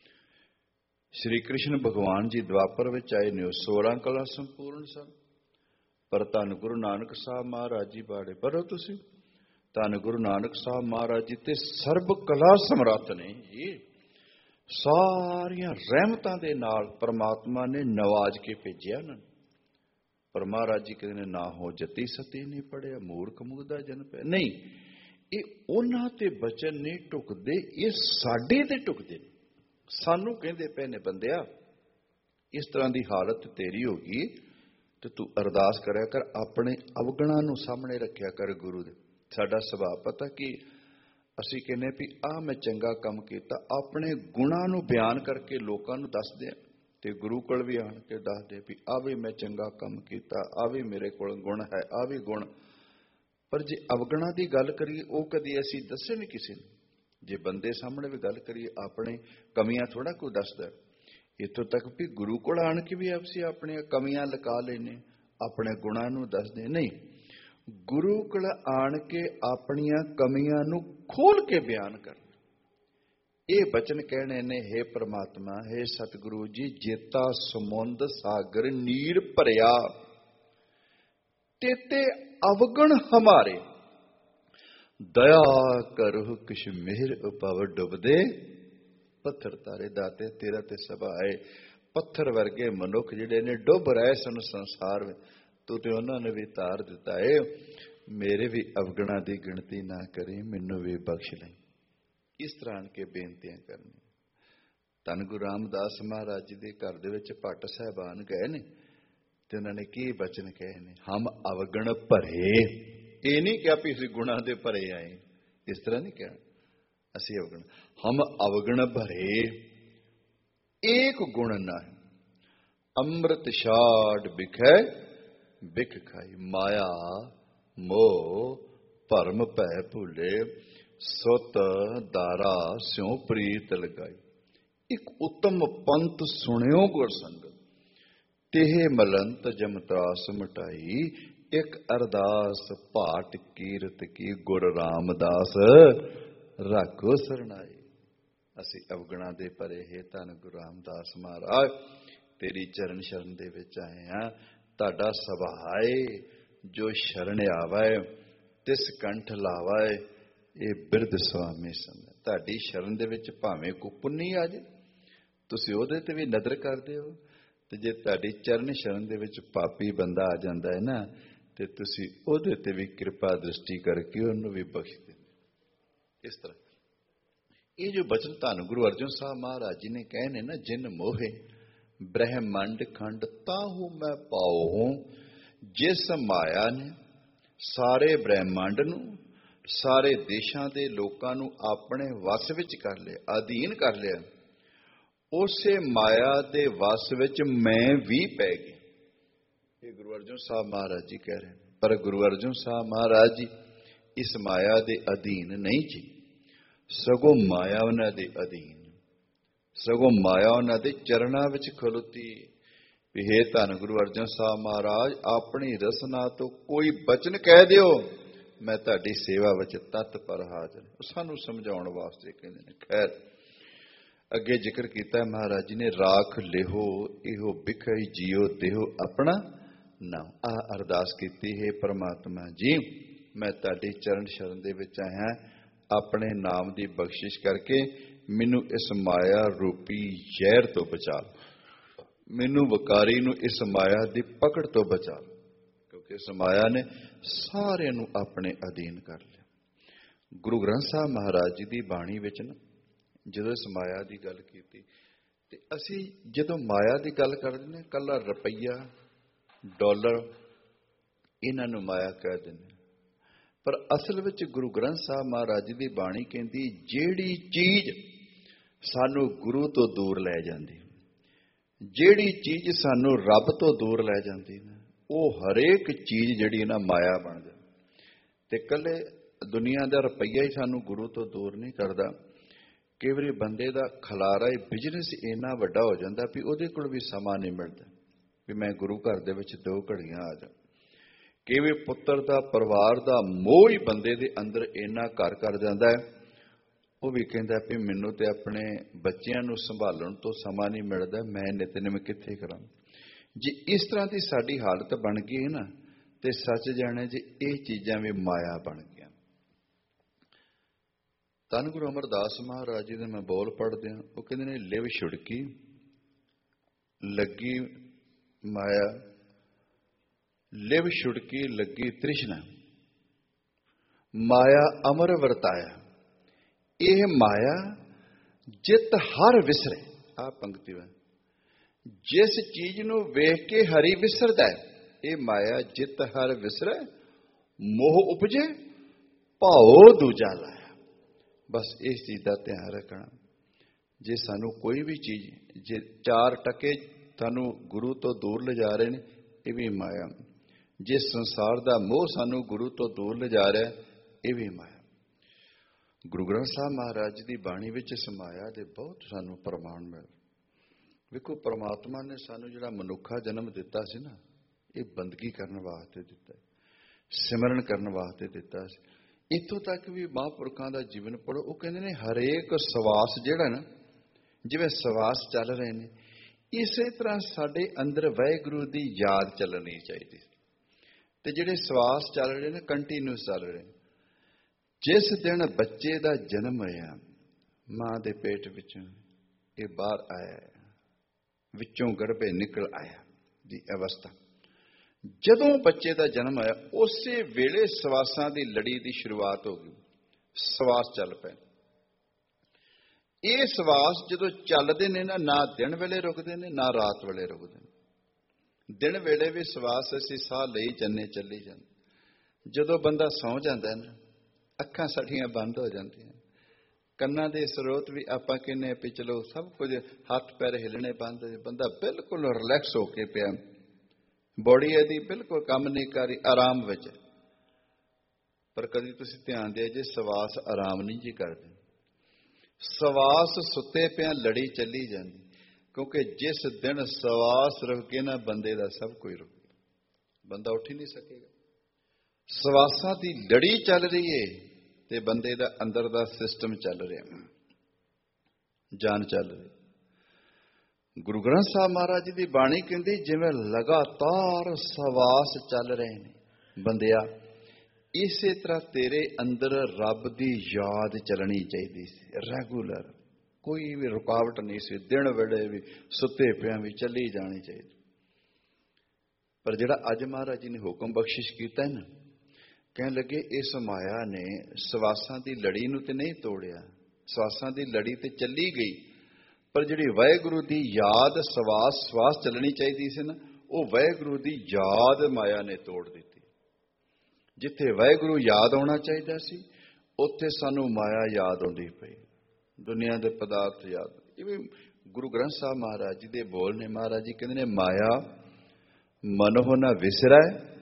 ਸ਼੍ਰੀ ਕ੍ਰਿਸ਼ਨ ਭਗਵਾਨ ਜੀ ਦਵਾਪਰ ਵਿੱਚ ਆਏ ਨੇ, ਉਹ ਸੋਲਾਂ ਕਲਾ ਸੰਪੂਰਨ ਸਨ। ਪਰ ਧੰਨ ਗੁਰੂ ਨਾਨਕ ਸਾਹਿਬ ਮਹਾਰਾਜ ਜੀ ਬਾਰੇ ਪੜ੍ਹੋ ਤੁਸੀਂ, ਧੰਨ ਗੁਰੂ ਨਾਨਕ ਸਾਹਿਬ ਮਹਾਰਾਜ ਜੀ ਤੇ ਸਰਬ ਕਲਾ ਸਮਰੱਥ ਨੇ ਜੀ। ਸਾਰੀਆਂ ਰਹਿਮਤਾਂ ਦੇ ਨਾਲ ਪਰਮਾਤਮਾ ਨੇ ਨਵਾਜ ਕੇ ਭੇਜਿਆ ਉਹਨਾਂ ਨੂੰ। ਪਰ ਮਹਾਰਾਜ ਜੀ ਕਹਿੰਦੇ ਨੇ, ਨਾ ਹੋ ਜਤੀ ਸਤੀ ਨਹੀਂ ਪੜਿਆ, ਮੂਰਖ ਮੁਗਧਾ ਜਨਮ ਭਇਆ। ਨਹੀਂ, ਇਹ ਉਹਨਾਂ ਤੇ ਬਚਨ ਨਹੀਂ ਟੁਕਦੇ, ਇਹ ਸਾਡੇ ਤੇ ਟੁਕਦੇ ਨੇ। ਸਾਨੂੰ ਕਹਿੰਦੇ ਪਏ ਨੇ, ਬੰਦਿਆ ਇਸ ਤਰ੍ਹਾਂ ਦੀ ਹਾਲਤ ਤੇਰੀ ਹੋ ਗਈ ਤੇ ਤੂੰ ਅਰਦਾਸ ਕਰਿਆ ਕਰ, ਆਪਣੇ ਅਵਗੁਣਾਂ ਨੂੰ ਸਾਹਮਣੇ ਰੱਖਿਆ ਕਰ ਗੁਰੂ ਦੇ। ਸਾਡਾ ਸੁਭਾਅ ਪਤਾ ਕੀ, ਅਸੀਂ ਕਹਿੰਦੇ ਵੀ ਆਹ ਮੈਂ ਚੰਗਾ ਕੰਮ ਕੀਤਾ, ਆਪਣੇ ਗੁਣਾਂ ਨੂੰ ਬਿਆਨ ਕਰਕੇ ਲੋਕਾਂ ਨੂੰ ਦੱਸਦੇ ਆ, ਤੇ ਗੁਰੂ ਕੋਲ ਵੀ ਆਣ ਕੇ ਦੱਸਦੇ ਵੀ ਆਹ ਵੀ ਮੈਂ ਚੰਗਾ ਕੰਮ ਕੀਤਾ, ਆਹ ਵੀ ਮੇਰੇ ਕੋਲ ਗੁਣ ਹੈ, ਆਹ ਵੀ ਗੁਣ। ਪਰ ਜੇ ਅਵਗੁਣਾਂ ਦੀ ਗੱਲ ਕਰੀਏ, ਉਹ ਕਦੀ ਅਸੀਂ ਦੱਸੇ ਨਹੀਂ ਕਿਸੇ ਨੂੰ। ਜੇ ਬੰਦੇ ਸਾਹਮਣੇ ਵੀ ਗੱਲ ਕਰੀਏ, ਆਪਣੇ ਕਮੀਆਂ ਥੋੜਾ ਕੋਈ ਦੱਸਦਾ। ਇੱਥੋਂ ਤੱਕ ਵੀ ਗੁਰੂ ਕੋਲ ਆਣ ਕੇ ਵੀ ਅਸੀਂ ਆਪਣੀਆਂ ਕਮੀਆਂ ਲੁਕਾ ਲੈਨੇ, ਆਪਣੇ ਗੁਣਾਂ ਨੂੰ ਦੱਸਦੇ ਨਹੀਂ। ਗੁਰੂ ਕੋਲ ਆਣ ਕੇ ਆਪਣੀਆਂ ਕਮੀਆਂ ਨੂੰ ਖੋਲ ਕੇ ਬਿਆਨ ਕਰਨਾ। ਇਹ ਬਚਨ ਕਹਿਣੇ ਨੇ, ਹੇ ਪ੍ਰਮਾਤਮਾ, ਹੇ ਸਤਿਗੁਰੂ ਜੀ, ਜੇਤਾ ਸਮੁੰਦ ਸਾਗਰ ਨੀਰ ਭਰਿਆ, ਤੇਤੇ ਅਵਗਣ ਹਮਾਰੇ, ਦਇਆ ਕਰਹੁ ਕਿਛ ਮਿਹਰ ਉਪਵ ਡੁੱਬਦੇ ਪੱਥਰ ਤਾਰੇ। ਦਾਤੇ ਤੇਰਾ ਤੇ ਸਭਾਏ, ਪੱਥਰ ਵਰਗੇ ਮਨੁੱਖ ਜਿਹੜੇ ਨੇ ਡੁੱਬ ਰਹੇ ਸਨ ਸੰਸਾਰ ਵਿੱਚ, ਤੂੰ ਤੇ ਉਹਨਾਂ ਨੇ ਵੀ ਤਾਰ ਦਿੱਤਾ ਏ। ਮੇਰੇ ਵੀ ਅਵਗੁਣਾਂ ਦੀ ਗਿਣਤੀ ਨਾ ਕਰੀ, ਮੈਨੂੰ ਵੀ ਬਖਸ਼ ਲੈ। ਇਸ ਤਰ੍ਹਾਂ ਕੇ ਬੇਨਤੀਆਂ ਕਰਨੀਆਂ। ਧੰਨ ਗੁਰੂ ਰਾਮਦਾਸ ਮਹਾਰਾਜ ਜੀ ਦੇ ਘਰ ਦੇ ਵਿੱਚ ਭੱਟ ਸਾਹਿਬਾਨ ਗਏ ਨੇ, ਤੇ ਉਹਨਾਂ ਨੇ ਕੀ ਬਚਨ ਕਹੇ ਨੇ, ਹਮ ਅਵਗੁਣ ਭਰੇ। ਇਹ ਨਹੀਂ ਕਿਹਾ ਵੀ ਅਸੀਂ ਗੁਣਾਂ ਦੇ ਭਰੇ ਆਏ, ਇਸ ਤਰ੍ਹਾਂ ਨਹੀਂ ਕਿਹਾ। ਅਸੀਂ ਅਵਗੁਣ, ਹਮ ਅਵਗੁਣ ਭਰੇ, ਏਕ ਗੁਣ ਨਾ ਹੈ, ਅੰਮ੍ਰਿਤ ਛਾੜ ਬਿਖੈ ਬਿਖ ਖਾਈ, ਮਾਇਆ ਮੋਹ ਭਰਮ ਭੈ ਭੁੱਲੇ, ਸੁਤ ਦਾਰਾ ਸਿਉ ਪ੍ਰੀਤ ਲਗਾਈ। ਇੱਕ ਉੱਤਮ ਪੰਥ ਸੁਣਿਓ ਗੁਰ ਸੰਗਤ, ਤੇਹ ਮਲੰਤ ਜਮ ਤਰਾਸ ਮਟਾਈ, ਇੱਕ ਅਰਦਾਸ ਭਾਟ ਕੀਰਤ ਕੀ, ਗੁਰ ਰਾਮਦਾਸ ਰਾਖੋ ਸਰਨਾਈ। ਅਸੀਂ ਅਵਗੁਣਾਂ ਦੇ ਭਰੇ ਹੈ ਧੰਨ ਗੁਰੂ ਰਾਮਦਾਸ ਮਹਾਰਾਜ ਤੇਰੀ ਚਰਨ ਸ਼ਰਨ ਦੇ ਵਿੱਚ ਆਏ ਹਾਂ। ਤੁਹਾਡਾ ਸੁਭਾਏ ਜੋ ਸ਼ਰਨ ਆਵੈ ਤਿਸ ਕੰਠ ਲਾਵੈ, ਇਹ ਬਿਰਧ ਸੁਆਮੀ ਸੰਗ। ਤੁਹਾਡੀ ਸ਼ਰਨ ਦੇ ਵਿੱਚ ਭਾਵੇਂ ਕੋ ਪੁੰਨੀ ਆ ਜੇ ਤੁਸੀਂ ਉਹਦੇ ਤੇ ਵੀ ਨਜ਼ਰ ਕਰਦੇ ਹੋ, ਤੇ ਜੇ ਤੁਹਾਡੀ ਚਰਨ ਸ਼ਰਨ ਦੇ ਵਿੱਚ ਪਾਪੀ ਬੰਦਾ ਆ ਜਾਂਦਾ ਹੈ ਨਾ, ਤੇ ਤੁਸੀਂ ਉਹਦੇ ਤੇ ਵੀ ਕਿਰਪਾ ਦ੍ਰਿਸ਼ਟੀ ਕਰਕੇ ਉਹਨੂੰ ਵੀ ਬਖਸ਼ ਦਿੰਦੇ। ਇਸ ਤਰ੍ਹਾਂ ਇਹ ਜੋ ਬਚਨ ਧੰਨ ਗੁਰੂ ਅਰਜਨ ਸਾਹਿਬ ਮਹਾਰਾਜ ਜੀ ਨੇ ਕਹੇ ਨੇ ਨਾ, ਜਿਨ ਮੋਹੇ ਬ੍ਰਹਿਮੰਡ ਖੰਡ ਤਾਹੂ ਮੈਂ ਪਾਉ, ਜਿਸ ਮਾਇਆ ਨੇ ਸਾਰੇ ਬ੍ਰਹਿਮੰਡ ਨੂੰ ਸਾਰੇ ਦੇਸ਼ਾਂ ਦੇ ਲੋਕਾਂ ਨੂੰ ਆਪਣੇ ਵਸ ਵਿੱਚ ਕਰ ਲਿਆ, ਅਧੀਨ ਕਰ ਲਿਆ, ਉਸੇ ਮਾਇਆ ਦੇ ਵਸ ਵਿੱਚ ਮੈਂ ਵੀ ਪੈ ਗਿਆ। ਇਹ ਗੁਰੂ ਅਰਜਨ ਸਾਹਿਬ ਮਹਾਰਾਜ ਜੀ ਕਹਿ ਰਹੇ ਨੇ। ਪਰ ਗੁਰੂ ਅਰਜਨ ਸਾਹਿਬ ਮਹਾਰਾਜ ਜੀ ਇਸ ਮਾਇਆ ਦੇ ਅਧੀਨ ਨਹੀਂ ਜੀ, ਸਗੋਂ ਮਾਇਆ ਉਹਨਾਂ ਦੇ ਅਧੀਨ, ਸਗੋਂ ਮਾਇਆ ਉਹਨਾਂ ਦੇ ਚਰਨਾਂ ਵਿੱਚ ਖਲੋਤੀ। ਵੀ ਹੇ ਧੰਨ ਗੁਰੂ ਅਰਜਨ ਸਾਹਿਬ ਮਹਾਰਾਜ, ਆਪਣੀ ਰਸਨਾ ਤੋਂ ਕੋਈ ਬਚਨ ਕਹਿ ਦਿਓ, ਮੈਂ ਤੁਹਾਡੀ ਸੇਵਾ ਵਿੱਚ ਤਤਪਰ ਹਾਜ਼ਰ। ਸਾਨੂੰ ਸਮਝਾਉਣ ਵਾਸਤੇ ਕਹਿੰਦੇ ਨੇ। ਖੈਰ ਅੱਗੇ ਜ਼ਿਕਰ ਕੀਤਾ ਮਹਾਰਾਜ ਜੀ ਨੇ, ਰਾਖ ਲਿਹੋ ਇਹੋ ਬਿਖਈ ਜੀਓ ਦੇਹੋ ਆਪਣਾ ਨਾਮ। ਆਹ ਅਰਦਾਸ ਕੀਤੀ ਹੈ, ਪਰਮਾਤਮਾ ਜੀ ਮੈਂ ਤੁਹਾਡੀ ਚਰਨ ਸ਼ਰਨ ਦੇ ਵਿੱਚ ਆਇਆ, ਆਪਣੇ ਨਾਮ ਦੀ ਬਖਸ਼ਿਸ਼ ਕਰਕੇ ਮੈਨੂੰ ਇਸ ਮਾਇਆ ਰੂਪੀ ਜ਼ਹਿਰ ਤੋਂ ਬਚਾ, ਮੈਨੂੰ ਵਕਾਰੀ ਨੂੰ ਇਸ ਮਾਇਆ ਦੀ ਪਕੜ ਤੋਂ ਬਚਾ, ਕਿਉਂਕਿ ਇਸ ਮਾਇਆ ਨੇ ਸਾਰਿਆਂ ਨੂੰ ਆਪਣੇ ਅਧੀਨ ਕਰ ਲਿਆ। ਗੁਰੂ ਗ੍ਰੰਥ ਸਾਹਿਬ ਮਹਾਰਾਜ ਜੀ ਦੀ ਬਾਣੀ ਵਿੱਚ ਨਾ ਜਦੋਂ ਇਸ ਮਾਇਆ ਦੀ ਗੱਲ ਕੀਤੀ, ਤੇ ਅਸੀਂ ਜਦੋਂ ਮਾਇਆ ਦੀ ਗੱਲ ਕਰਦੇ ਨੇ, ਕੱਲਾ ਰੁਪਈਆ ਡਾਲਰ ਇਹਨਾਂ ਨੂੰ ਮਾਇਆ ਕਹਿ ਦਿੰਦੇ, ਪਰ ਅਸਲ ਵਿੱਚ ਗੁਰੂ ਗ੍ਰੰਥ ਸਾਹਿਬ ਮਹਾਰਾਜ ਜੀ ਦੀ ਬਾਣੀ ਕਹਿੰਦੀ, ਜਿਹੜੀ ਚੀਜ਼ ਸਾਨੂੰ ਗੁਰੂ ਤੋਂ ਦੂਰ ਲੈ ਜਾਂਦੀ, ਜਿਹੜੀ ਚੀਜ਼ ਸਾਨੂੰ ਰੱਬ ਤੋਂ ਦੂਰ ਲੈ ਜਾਂਦੀ ਨਾ, ਉਹ ਹਰੇਕ ਚੀਜ਼ ਜਿਹੜੀ ਨਾ ਮਾਇਆ ਬਣ ਜਾਂਦੀ। ਤੇ ਇਕੱਲੇ ਦੁਨੀਆ ਦਾ ਰੁਪਈਆ ਹੀ ਸਾਨੂੰ ਗੁਰੂ ਤੋਂ ਦੂਰ ਨਹੀਂ ਕਰਦਾ। ਕਈ ਵਾਰੀ ਬੰਦੇ ਦਾ ਖਲਾਰਾ ਹੀ ਬਿਜ਼ਨਸ ਇੰਨਾ ਵੱਡਾ ਹੋ ਜਾਂਦਾ ਵੀ ਉਹਦੇ ਕੋਲ ਵੀ ਸਮਾਂ ਨਹੀਂ ਮਿਲਦਾ ਵੀ ਮੈਂ ਗੁਰੂ ਘਰ ਦੇ ਵਿੱਚ ਦੋ ਘੜੀਆਂ ਆ ਜਾ। ਕਈ ਵਾਰੀ ਪੁੱਤਰ ਦਾ, ਪਰਿਵਾਰ ਦਾ ਮੋਹ ਹੀ ਬੰਦੇ ਦੇ ਅੰਦਰ ਇੰਨਾ ਘਰ ਕਰ ਜਾਂਦਾ ਹੈ, ਉਹ ਵੀ ਕਹਿੰਦਾ ਵੀ ਮੈਨੂੰ ਤੇ ਆਪਣੇ ਬੱਚਿਆਂ ਨੂੰ ਸੰਭਾਲਣ ਤੋਂ ਸਮਾਂ ਨਹੀਂ ਮਿਲਦਾ, ਮੈਂ ਨਿਤਨੇਮ ਕਿੱਥੇ ਕਰਾਂ। ਜੇ ਇਸ ਤਰ੍ਹਾਂ ਦੀ ਸਾਡੀ ਹਾਲਤ ਬਣ ਗਈ ਹੈ ਨਾ, ਤੇ ਸੱਚ ਜਾਣੇ ਜੇ ਇਹ ਚੀਜ਼ਾਂ ਵੀ ਮਾਇਆ ਬਣ ਗਈਆਂ। ਧੰਨ ਗੁਰੂ ਅਮਰਦਾਸ ਮਹਾਰਾਜ ਜੀ ਦੇ ਮੈਂ ਬੋਲ ਪੜ੍ਹਦੇ ਹਾਂ, ਉਹ ਕਹਿੰਦੇ ਨੇ, ਲਿਵ ਛੁੜਕੀ ਲੱਗੀ ਮਾਇਆ, ਲਿਵ ਛੁੜਕੀ ਲੱਗੀ ਤ੍ਰਿਸ਼ਨਾ, ਮਾਇਆ ਅਮਰ ਵਰਤਾਇਆ। ਇਹ ਮਾਇਆ ਜਿਤ ਹਰ ਵਿਸਰੇ, ਆਹ ਪੰਕਤੀ ਵਾ, ਜਿਸ ਚੀਜ਼ ਨੂੰ ਵੇਖ ਕੇ ਹਰੀ ਵਿਸਰਦਾ ਹੈ, ਇਹ ਮਾਇਆ ਜਿਤ ਹਰ ਵਿਸਰੇ, ਮੋਹ ਉਪਜੇ ਭਾਉ ਦੂਜਾ ਲਾਇਆ। ਬਸ ਇਸ ਚੀਜ਼ ਦਾ ਧਿਆਨ ਰੱਖਣਾ। ਜੇ ਸਾਨੂੰ ਕੋਈ ਵੀ ਚੀਜ਼, ਜੇ ਚਾਰ ਟਕੇ ਸਾਨੂੰ ਗੁਰੂ ਤੋਂ ਦੂਰ ਲਿਜਾ ਰਹੇ ਨੇ, ਇਹ ਵੀ ਮਾਇਆ। ਜੇ ਸੰਸਾਰ ਦਾ ਮੋਹ ਸਾਨੂੰ ਗੁਰੂ ਤੋਂ ਦੂਰ ਲਿਜਾ ਰਿਹਾ, ਇਹ ਵੀ ਮਾਇਆ। ਗੁਰੂ ਗ੍ਰੰਥ ਸਾਹਿਬ ਮਹਾਰਾਜ ਜੀ ਦੀ ਬਾਣੀ ਵਿੱਚ ਇਸ ਮਾਇਆ ਦੇ ਬਹੁਤ ਸਾਨੂੰ ਪ੍ਰਮਾਣ ਮਿਲ। ਵੇਖੋ, ਪਰਮਾਤਮਾ ਨੇ ਸਾਨੂੰ ਜਿਹੜਾ ਮਨੁੱਖਾ ਜਨਮ ਦਿੱਤਾ ਸੀ ਨਾ, ਇਹ ਬੰਦਗੀ ਕਰਨ ਵਾਸਤੇ ਦਿੱਤਾ, ਸਿਮਰਨ ਕਰਨ ਵਾਸਤੇ ਦਿੱਤਾ ਸੀ। ਇੱਥੋਂ ਤੱਕ ਵੀ ਮਹਾਂਪੁਰਖਾਂ ਦਾ ਜੀਵਨ ਪੜ੍ਹੋ, ਉਹ ਕਹਿੰਦੇ ਨੇ ਹਰੇਕ ਸਵਾਸ ਜਿਹੜਾ ਨਾ, ਜਿਵੇਂ ਸਵਾਸ ਚੱਲ ਰਹੇ ਨੇ, ਇਸੇ ਤਰ੍ਹਾਂ ਸਾਡੇ ਅੰਦਰ ਵਾਹਿਗੁਰੂ ਦੀ ਯਾਦ ਚੱਲਣੀ ਚਾਹੀਦੀ। ਤੇ ਜਿਹੜੇ ਸਵਾਸ ਚੱਲ ਰਹੇ ਨੇ, ਕੰਟੀਨਿਊਸ ਚੱਲ ਰਹੇ ਨੇ। ਜਿਸ ਦਿਨ ਬੱਚੇ ਦਾ ਜਨਮ ਹੋਇਆ, ਮਾਂ ਦੇ ਪੇਟ ਵਿੱਚੋਂ ਇਹ ਬਾਹਰ ਆਇਆ, ਵਿੱਚੋਂ ਗਰਭੇ ਨਿਕਲ ਆਇਆ ਦੀ ਅਵਸਥਾ, ਜਦੋਂ ਬੱਚੇ ਦਾ ਜਨਮ ਹੋਇਆ, ਉਸੇ ਵੇਲੇ ਸਵਾਸਾਂ ਦੀ ਲੜੀ ਦੀ ਸ਼ੁਰੂਆਤ ਹੋ ਗਈ। ਸਵਾਸ ਚੱਲ ਪਏ। ਇਹ ਸਵਾਸ ਜਦੋਂ ਚੱਲਦੇ ਨੇ ਨਾ, ਨਾ ਦਿਨ ਵੇਲੇ ਰੁਕਦੇ ਨੇ, ਨਾ ਰਾਤ ਵੇਲੇ ਰੁਕਦੇ ਨੇ। ਦਿਨ ਵੇਲੇ ਵੀ ਸਵਾਸ ਅਸੀਂ ਸਾਹ ਲਈ ਜੰਨੇ ਚੱਲੀ ਜਾਂਦੇ। ਜਦੋਂ ਬੰਦਾ ਸੌਂ ਜਾਂਦਾ ਨਾ, ਅੱਖਾਂ ਸਾਡੀਆਂ ਬੰਦ ਹੋ ਜਾਂਦੀਆਂ, ਕੰਨਾਂ ਦੇ ਸਰੋਤ ਵੀ ਆਪਾਂ ਕਹਿੰਦੇ ਵੀ ਚਲੋ ਸਭ ਕੁਝ, ਹੱਥ ਪੈਰ ਹਿੱਲਣੇ ਬੰਦ, ਬੰਦਾ ਬਿਲਕੁਲ ਰਿਲੈਕਸ ਹੋ ਕੇ ਪਿਆ, ਬੋਡੀ ਇਹਦੀ ਬਿਲਕੁਲ ਕੰਮ ਨਹੀਂ ਕਰ ਰਹੀ, ਆਰਾਮ ਵਿੱਚ। ਪਰ ਕਦੀ ਤੁਸੀਂ ਧਿਆਨ ਦਿਓ ਜੇ, ਸਵਾਸ ਆਰਾਮ ਨਹੀਂ ਜੀ ਕਰਦੇ। ਸਵਾਸ ਸੁੱਤੇ ਪਿਆ ਲੜੀ ਚੱਲੀ ਜਾਂਦੀ, ਕਿਉਂਕਿ ਜਿਸ ਦਿਨ ਸਵਾਸ ਰੁਕ ਕੇ ਨਾ, ਬੰਦੇ ਦਾ ਸਭ ਕੁਝ ਰੁਕ ਗਿਆ, ਬੰਦਾ ਉੱਠ ਹੀ ਨਹੀਂ ਸਕੇਗਾ। ਸਵਾਸਾਂ ਦੀ ਲੜੀ ਚੱਲ ਰਹੀ ਹੈ, ਤੇ ਬੰਦੇ ਦਾ ਅੰਦਰ ਦਾ ਸਿਸਟਮ ਚੱਲ ਰਿਹਾ, ਜਾਨ ਚੱਲ ਰਹੀ। ਗੁਰੂ ਗ੍ਰੰਥ ਸਾਹਿਬ ਮਹਾਰਾਜ ਜੀ ਦੀ ਬਾਣੀ ਕਹਿੰਦੀ ਜਿਵੇਂ ਲਗਾਤਾਰ ਸਵਾਸ ਚੱਲ ਰਹੇ ਨੇ ਬੰਦਿਆ, ਇਸੇ ਤਰ੍ਹਾਂ ਤੇਰੇ ਅੰਦਰ ਰੱਬ ਦੀ ਯਾਦ ਚੱਲਣੀ ਚਾਹੀਦੀ ਸੀ, ਰੈਗੂਲਰ, ਕੋਈ ਵੀ ਰੁਕਾਵਟ ਨਹੀਂ ਸੀ, ਦਿਨ ਵੇਲੇ ਵੀ ਸੁੱਤੇ ਪਿਆਂ ਵੀ ਚੱਲੀ ਜਾਣੀ ਚਾਹੀਦੀ। ਪਰ ਜਿਹੜਾ ਅੱਜ ਮਹਾਰਾਜ ਜੀ ਨੇ ਹੁਕਮ ਬਖਸ਼ਿਸ਼ ਕੀਤਾ ਨਾ, ਕਹਿਣ ਲੱਗੇ ਇਸ ਮਾਇਆ ਨੇ ਸਵਾਸਾਂ ਦੀ ਲੜੀ ਨੂੰ ਤੇ ਨਹੀਂ ਤੋੜਿਆ, ਸਵਾਸਾਂ ਦੀ ਲੜੀ ਤੇ ਚੱਲੀ ਗਈ, ਪਰ ਜਿਹੜੀ ਵਾਹਿਗੁਰੂ ਦੀ ਯਾਦ ਸਵਾਸ ਸਵਾਸ ਚੱਲਣੀ ਚਾਹੀਦੀ ਸੀ ਨਾ, ਉਹ ਵਾਹਿਗੁਰੂ ਦੀ ਯਾਦ ਮਾਇਆ ਨੇ ਤੋੜ ਦਿੱਤੀ। ਜਿੱਥੇ ਵਾਹਿਗੁਰੂ ਯਾਦ ਆਉਣਾ ਚਾਹੀਦਾ ਸੀ, ਉੱਥੇ ਸਾਨੂੰ ਮਾਇਆ ਯਾਦ ਆਉਂਦੀ ਪਈ, ਦੁਨੀਆ ਦੇ ਪਦਾਰਥ ਯਾਦ। ਇਵੇਂ ਗੁਰੂ ਗ੍ਰੰਥ ਸਾਹਿਬ ਮਹਾਰਾਜ ਜੀ ਦੇ ਬੋਲ ਨੇ, ਮਹਾਰਾਜ ਜੀ ਕਹਿੰਦੇ ਨੇ ਮਾਇਆ ਮਨੋ ਨਾ ਵਿਸਰੈ,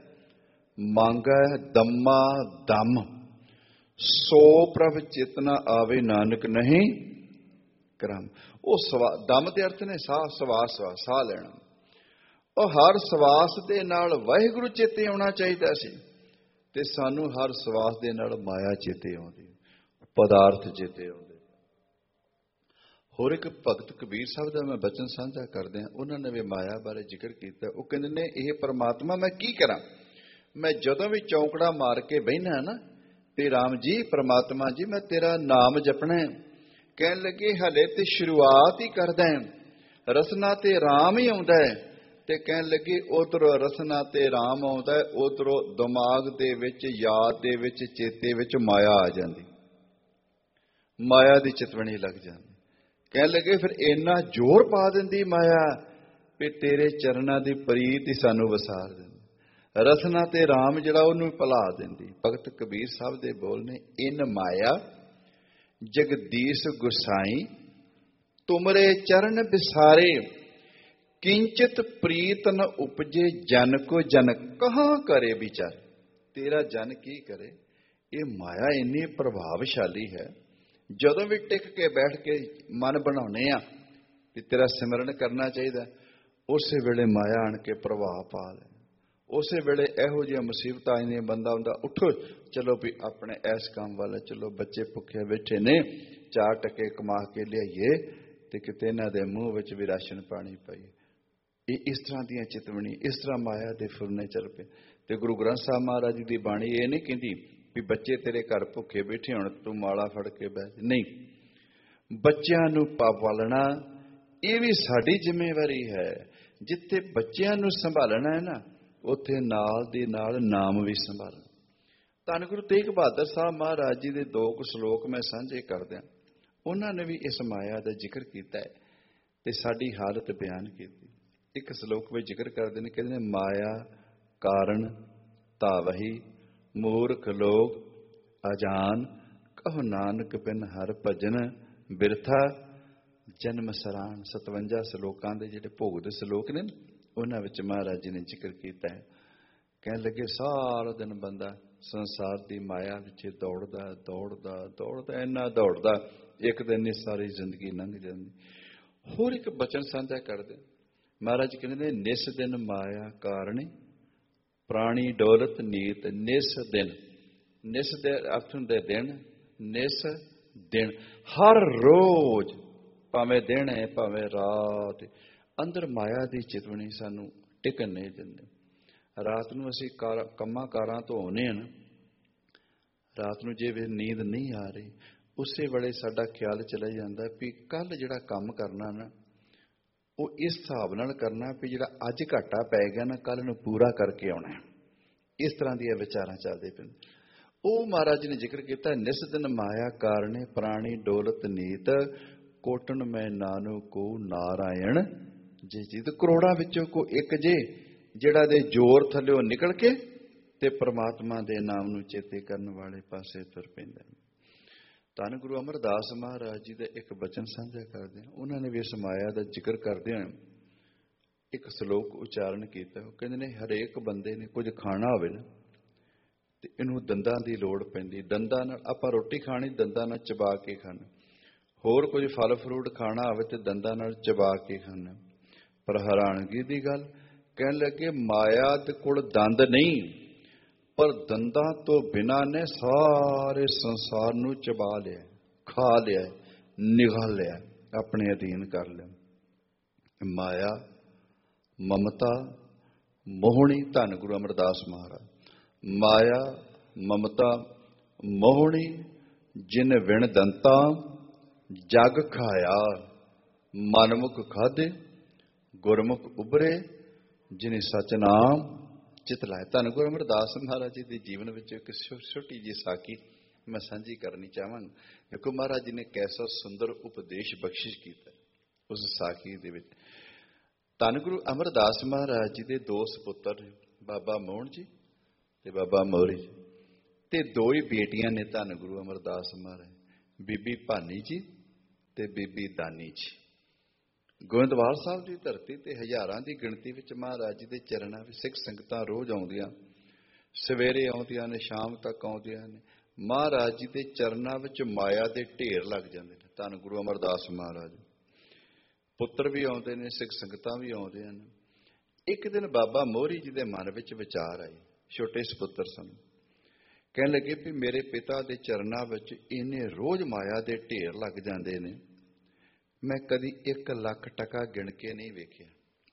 ਮੰਗੈ ਦਮਾ ਦਮ, ਸੋ ਪ੍ਰਭ ਚੇਤਨਾ ਆਵੇ ਨਾਨਕ ਨਹੀਂ ਕਰਮ। ਉਹ ਸਵਾ ਦਮ ਦੇ ਅਰਥ ਨੇ ਸਾਹ, ਸਵਾਸ, ਸਾਹ ਲੈਣਾ। ਉਹ ਹਰ ਸਵਾਸ ਦੇ ਨਾਲ ਵਾਹਿਗੁਰੂ ਚੇਤੇ ਆਉਣਾ ਚਾਹੀਦਾ ਸੀ, ਤੇ ਸਾਨੂੰ ਹਰ ਸਵਾਸ ਦੇ ਨਾਲ ਮਾਇਆ ਚੇਤੇ ਆਉਂਦੀ, ਪਦਾਰਥ ਚੇਤੇ ਆਉਂਦੇ। ਹੋਰ ਇੱਕ ਭਗਤ ਕਬੀਰ ਸਾਹਿਬ ਦਾ ਮੈਂ ਬਚਨ ਸਾਂਝਾ ਕਰਦੇ ਹਾਂ, ਉਹਨਾਂ ਨੇ ਵੀ ਮਾਇਆ ਬਾਰੇ ਜ਼ਿਕਰ ਕੀਤਾ। ਉਹ ਕਹਿੰਦੇ ਨੇ ਇਹ ਪਰਮਾਤਮਾ ਮੈਂ ਕੀ ਕਰਾਂ, ਮੈਂ ਜਦੋਂ ਵੀ ਚੌਂਕੜਾ ਮਾਰ ਕੇ ਬਹਿਨਾ ਨਾ ਤੇ ਰਾਮ ਜੀ ਪਰਮਾਤਮਾ ਜੀ ਮੈਂ ਤੇਰਾ ਨਾਮ ਜਪਣਾ। ਕਹਿਣ ਲੱਗੇ ਹਲੇ ਤੇ ਸ਼ੁਰੂਆਤ ਹੀ ਕਰਦਾ, ਰਸਨਾ ਤੇ ਰਾਮ ਹੀ ਆਉਂਦਾ ਹੈ। ਤੇ ਕਹਿਣ ਲੱਗੇ ਉਧਰੋਂ ਰਸਨਾ ਤੇ ਰਾਮ ਆਉਂਦਾ, ਉਧਰੋਂ ਦਿਮਾਗ ਦੇ ਵਿੱਚ, ਯਾਦ ਦੇ ਵਿੱਚ, ਚੇਤੇ ਵਿੱਚ ਮਾਇਆ ਆ ਜਾਂਦੀ, ਮਾਇਆ ਦੀ ਚਿਤਵਣੀ ਲੱਗ ਜਾਂਦੀ। ਕਹਿਣ ਲੱਗੇ ਫਿਰ ਇੰਨਾ ਜ਼ੋਰ ਪਾ ਦਿੰਦੀ ਮਾਇਆ ਵੀ ਤੇਰੇ ਚਰਨਾਂ ਦੀ ਪ੍ਰੀਤ ਹੀ ਸਾਨੂੰ ਵਸਾਰ ਦਿੰਦੀ, ਰਸਨਾ ਤੇ ਰਾਮ ਜਿਹੜਾ ਉਹਨੂੰ ਭੁਲਾ ਦਿੰਦੀ। ਭਗਤ ਕਬੀਰ ਸਾਹਿਬ ਦੇ ਬੋਲ ਨੇ, ਇਨ ਮਾਇਆ ਜਗਦੀਸ਼ ਗੁਸਾਈ, ਤੁਮਰੇ ਚਰਨ ਬਿਸਾਰੇ, ਕਿੰਚਿਤ ਪ੍ਰੀਤ ਨ ਉਪਜੇ ਜਨ ਕੋ ਜਨ, ਕਹਾਂ ਕਰੇ ਵਿਚਾਰ। ਤੇਰਾ ਜਨ ਕੀ ਕਰੇ, ਇਹ ਮਾਇਆ ਇੰਨੀ ਪ੍ਰਭਾਵਸ਼ਾਲੀ ਹੈ, ਜਦੋਂ ਵੀ ਟਿਕ ਕੇ ਬੈਠ ਕੇ ਮਨ ਬਣਾਉਨੇ ਆ ਕਿ ਤੇਰਾ ਸਿਮਰਨ ਕਰਨਾ ਚਾਹੀਦਾ, ਉਸੇ ਵੇਲੇ ਮਾਇਆ ਆਣ ਕੇ ਪ੍ਰਭਾਵ ਪਾ ਲੈ। ਉਸੇ ਵੇਲੇ ਇਹੋ ਜਿਹੀਆਂ ਮੁਸੀਬਤਾਂ ਆਈਆਂ, ਬੰਦਾ ਹੁੰਦਾ ਉੱਠੋ ਚਲੋ ਵੀ ਆਪਣੇ ਇਸ ਕੰਮ ਵਾਲਾ ਚਲੋ, ਬੱਚੇ ਭੁੱਖੇ ਬੈਠੇ ਨੇ, ਚਾਰ ਟਕੇ ਕਮਾ ਕੇ ਲਿਆਈਏ ਤੇ ਕਿਤੇ ਇਹਨਾਂ ਦੇ ਮੂੰਹ ਵਿੱਚ ਵੀ ਰਾਸ਼ਨ ਪਾਣੀ ਪਾਈਏ। ਇਹ ਇਸ ਤਰ੍ਹਾਂ ਦੀਆਂ ਚਿਤਵਣੀ, ਇਸ ਤਰ੍ਹਾਂ ਮਾਇਆ ਦੇ ਫੁਰਨੇ ਚੱਲ ਪਏ। ਤੇ ਗੁਰੂ ਗ੍ਰੰਥ ਸਾਹਿਬ ਮਹਾਰਾਜ ਜੀ ਦੀ ਬਾਣੀ ਇਹ ਨਹੀਂ ਕਹਿੰਦੀ ਵੀ ਬੱਚੇ ਤੇਰੇ ਘਰ ਭੁੱਖੇ ਬੈਠੇ ਹੋਣ ਤੂੰ ਮਾਲਾ ਫੜ ਕੇ ਬਹਿ, ਨਹੀਂ, ਬੱਚਿਆਂ ਨੂੰ ਪਾਲਣਾ ਇਹ ਵੀ ਸਾਡੀ ਜ਼ਿੰਮੇਵਾਰੀ ਹੈ। ਜਿੱਥੇ ਬੱਚਿਆਂ ਨੂੰ ਸੰਭਾਲਣਾ ਹੈ ਨਾ, ਉੱਥੇ ਨਾਲ ਦੇ ਨਾਲ ਨਾਮ ਵੀ ਸੰਭਾਲਣਾ। ਧੰਨ ਗੁਰੂ ਤੇਗ ਬਹਾਦਰ ਸਾਹਿਬ ਮਹਾਰਾਜ ਜੀ ਦੇ ਦੋ ਕੁ ਸ਼ਲੋਕ ਮੈਂ ਸਾਂਝੇ ਕਰਦਿਆਂ, ਉਹਨਾਂ ਨੇ ਵੀ ਇਸ ਮਾਇਆ ਦਾ ਜ਼ਿਕਰ ਕੀਤਾ ਹੈ ਤੇ ਸਾਡੀ ਹਾਲਤ ਬਿਆਨ ਕੀਤੀ। ਇੱਕ ਸ਼ਲੋਕ ਵਿੱਚ ਜ਼ਿਕਰ ਕਰਦੇ ਨੇ, ਕਹਿੰਦੇ ਨੇ ਮਾਇਆ ਕਾਰਨ ਤਾਵਹੀ, ਮੂਰਖ ਲੋਕ ਅਜਾਨ, ਕਹੋ ਨਾਨਕ ਬਿਨ ਹਰ ਭਜਨ ਬਿਰਥਾ ਜਨਮ ਸਰਾਨ। ਸਤਵੰਜਾ ਸ਼ਲੋਕਾਂ ਦੇ ਜਿਹੜੇ ਭੋਗ ਦੇ ਸ਼ਲੋਕ ਨੇ, ਉਹਨਾਂ ਵਿੱਚ ਮਹਾਰਾਜ ਜੀ ਨੇ ਜ਼ਿਕਰ ਕੀਤਾ ਹੈ। ਕਹਿਣ ਲੱਗੇ ਸਾਰਾ ਦਿਨ ਬੰਦਾ ਸੰਸਾਰ ਦੀ ਮਾਇਆ ਵਿੱਚ ਦੌੜਦਾ ਦੌੜਦਾ ਦੌੜਦਾ ਇੰਨਾ ਦੌੜਦਾ, ਇੱਕ ਦਿਨ ਦੀ ਸਾਰੀ ਜ਼ਿੰਦਗੀ ਲੰਘ ਜਾਂਦੀ। ਹੋਰ ਇੱਕ ਬਚਨ ਸਾਂਝਾ ਕਰਦੇ, ਮਹਾਰਾਜ ਕਹਿੰਦੇ ਨਿਸ ਦਿਨ ਮਾਇਆ ਕਾਰਣੀ, ਪ੍ਰਾਣੀ ਡੋਲਤ ਨੀਤ। ਨਿਸ ਦਿਨ, ਨਿਸ ਦੇ ਅਰਥ ਹੁੰਦੇ ਦਿਨ, ਨਿਸ ਦਿਨ, ਹਰ ਰੋਜ਼, ਭਾਵੇਂ ਦਿਨ ਹੈ ਭਾਵੇਂ ਰਾਤ, ਅੰਦਰ ਮਾਇਆ ਦੀ ਚਿਤਵਣੀ ਸਾਨੂੰ ਟਿਕਣ ਨਹੀਂ ਦਿੰਦੇ। ਰਾਤ ਨੂੰ ਅਸੀਂ ਕਾਰ ਕੰਮਾਂ ਕਾਰਾਂ ਤੋਂ ਆਉਂਦੇ ਹਾਂ ਨਾ, ਰਾਤ ਨੂੰ ਜੇ ਵੀ ਨੀਂਦ ਨਹੀਂ ਆ ਰਹੀ, ਉਸੇ ਵੇਲੇ ਸਾਡਾ ਖਿਆਲ ਚਲਾ ਜਾਂਦਾ ਵੀ ਕੱਲ ਜਿਹੜਾ ਕੰਮ ਕਰਨਾ ਨਾ, ਉਹ ਇਸ ਹਿਸਾਬ ਨਾਲ ਕਰਨਾ ਵੀ ਜਿਹੜਾ ਅੱਜ ਘਾਟਾ ਪੈ ਗਿਆ ਨਾ, ਕੱਲ ਨੂੰ ਪੂਰਾ ਕਰਕੇ ਆਉਣਾ। ਇਸ ਤਰ੍ਹਾਂ ਦੀਆਂ ਵਿਚਾਰਾਂ ਚੱਲਦੇ ਪਏ। ਉਹ ਮਹਾਰਾਜ ਨੇ ਜ਼ਿਕਰ ਕੀਤਾ, ਨਿਸ ਦਿਨ ਮਾਇਆ ਕਾਰਣੇ ਪ੍ਰਾਣੀ ਡੋਲਤ ਨੀਤ, ਕੋਟਨ ਮੈਂ ਨਾਨੂ ਕੋ ਨਾਰਾਇਣ ਜੇ ਜਿਤ। ਕਰੋੜਾਂ ਵਿੱਚੋਂ ਕੋ ਇੱਕ ਜੇ ਜਿਹੜਾ ਦੇ ਜ਼ੋਰ ਥੱਲਿਓ ਨਿਕਲ ਕੇ ਤੇ ਪ੍ਰਮਾਤਮਾ ਦੇ ਨਾਮ ਨੂੰ ਚੇਤੇ ਕਰਨ ਵਾਲੇ ਪਾਸੇ ਤੁਰ ਪੈਂਦਾ। ਧੰਨ ਗੁਰੂ ਅਮਰਦਾਸ ਮਹਾਰਾਜ ਜੀ ਦਾ ਇੱਕ ਬਚਨ ਸਾਂਝਾ ਕਰਦੇ ਹਾਂ। ਉਹਨਾਂ ਨੇ ਵੀ ਇਸ ਮਾਇਆ ਦਾ ਜ਼ਿਕਰ ਕਰਦੇ ਹੋਏ ਇੱਕ ਸ਼ਲੋਕ ਉਚਾਰਨ ਕੀਤਾ। ਉਹ ਕਹਿੰਦੇ ਨੇ ਹਰੇਕ ਬੰਦੇ ਨੇ ਕੁਝ ਖਾਣਾ ਹੋਵੇ ਨਾ ਤੇ ਇਹਨੂੰ ਦੰਦਾਂ ਦੀ ਲੋੜ ਪੈਂਦੀ। ਦੰਦਾਂ ਨਾਲ ਆਪਾਂ ਰੋਟੀ ਖਾਣੀ, ਦੰਦਾਂ ਨਾਲ ਚਬਾ ਕੇ ਖਾਣਾ। ਹੋਰ ਕੁਝ ਫਲ ਫਰੂਟ ਖਾਣਾ ਹੋਵੇ ਤੇ ਦੰਦਾਂ ਨਾਲ ਚਬਾ ਕੇ ਖਾਣਾ। ਪਰ ਹੈਰਾਨਗੀ ਦੀ ਗੱਲ, ਕਹਿਣ ਲੱਗੇ ਮਾਇਆ ਦੇ ਕੋਲ ਦੰਦ ਨਹੀਂ, ਪਰ ਦੰਦਾਂ ਤੋਂ ਬਿਨਾਂ ਨੇ ਸਾਰੇ ਸੰਸਾਰ ਨੂੰ ਚਬਾ ਲਿਆ, ਖਾ ਲਿਆ, ਨਿਗਲ ਲਿਆ, ਆਪਣੇ ਅਧੀਨ ਕਰ ਲਿਆ। ਮਾਇਆ, ਮਮਤਾ, ਮੋਹਣੀ, ਧੰਨ ਗੁਰੂ ਅਮਰਦਾਸ ਮਹਾਰਾਜ। ਮਾਇਆ, ਮਮਤਾ, ਮੋਹਣੀ, ਜਿਨ ਵਿਣ ਦੰਤਾ ਜਗ ਖਾਇਆ, ਮਨਮੁਖ ਖਾਧੇ ਗੁਰਮੁਖ ਉਭਰੇ, ਜਿਨੇ ਸਚ ਨਾਮ ਚਿਤ ਲਾਇਆ। ਧੰਨ ਗੁਰੂ ਅਮਰਦਾਸ ਮਹਾਰਾਜ ਜੀ ਦੇ ਜੀਵਨ ਵਿੱਚ ਇੱਕ ਛੋਟੀ ਜਿਹੀ ਸਾਖੀ ਮੈਂ ਸਾਂਝੀ ਕਰਨੀ ਚਾਹਾਂਗਾ। ਦੇਖੋ ਮਹਾਰਾਜ ਜੀ ਨੇ ਕੈਸਾ ਸੁੰਦਰ ਉਪਦੇਸ਼ ਬਖਸ਼ਿਸ਼ ਕੀਤਾ ਉਸ ਸਾਖੀ ਦੇ ਵਿੱਚ। ਧੰਨ ਗੁਰੂ ਅਮਰਦਾਸ ਮਹਾਰਾਜ ਜੀ ਦੇ ਦੋ ਸਪੁੱਤਰ ਨੇ, ਬਾਬਾ ਮੋਹਣ ਜੀ ਤੇ ਬਾਬਾ ਮੋਹਰੀ ਜੀ, ਤੇ ਦੋ ਹੀ ਬੇਟੀਆਂ ਨੇ ਧੰਨ ਗੁਰੂ ਅਮਰਦਾਸ ਮਹਾਰਾਜ, ਬੀਬੀ ਭਾਨੀ ਜੀ ਤੇ ਬੀਬੀ ਦਾਨੀ ਜੀ। ਗੋਇੰਦਵਾਲ ਸਾਹਿਬ ਦੀ ਧਰਤੀ ਤੇ ਹਜ਼ਾਰਾਂ ਦੀ ਗਿਣਤੀ ਵਿੱਚ ਮਹਾਰਾਜ ਜੀ ਦੇ ਚਰਨਾਂ ਵਿੱਚ ਸਿੱਖ ਸੰਗਤਾਂ ਰੋਜ਼ ਆਉਂਦੀਆਂ, ਸਵੇਰੇ ਆਉਂਦੀਆਂ ਨੇ, ਸ਼ਾਮ ਤੱਕ ਆਉਂਦੀਆਂ ਨੇ। ਮਹਾਰਾਜ ਜੀ ਦੇ ਚਰਨਾਂ ਵਿੱਚ ਮਾਇਆ ਦੇ ਢੇਰ ਲੱਗ ਜਾਂਦੇ ਨੇ। ਧੰਨ ਗੁਰੂ ਅਮਰਦਾਸ ਮਹਾਰਾਜ ਪੁੱਤਰ ਵੀ ਆਉਂਦੇ ਨੇ, ਸਿੱਖ ਸੰਗਤਾਂ ਵੀ ਆਉਂਦੀਆਂ ਨੇ। ਇੱਕ ਦਿਨ ਬਾਬਾ ਮੋਹਰੀ ਜੀ ਦੇ ਮਨ ਵਿੱਚ ਵਿਚਾਰ ਆਈ, ਛੋਟੇ ਸਪੁੱਤਰ ਸਨ। ਕਹਿਣ ਲੱਗੇ ਵੀ ਮੇਰੇ ਪਿਤਾ ਦੇ ਚਰਨਾਂ ਵਿੱਚ ਇੰਨੇ ਰੋਜ਼ ਮਾਇਆ ਦੇ ਢੇਰ ਲੱਗ ਜਾਂਦੇ ਨੇ, ਮੈਂ ਕਦੀ ਇੱਕ ਲੱਖ ਟਕਾ ਗਿਣ ਕੇ ਨਹੀਂ ਵੇਖਿਆ।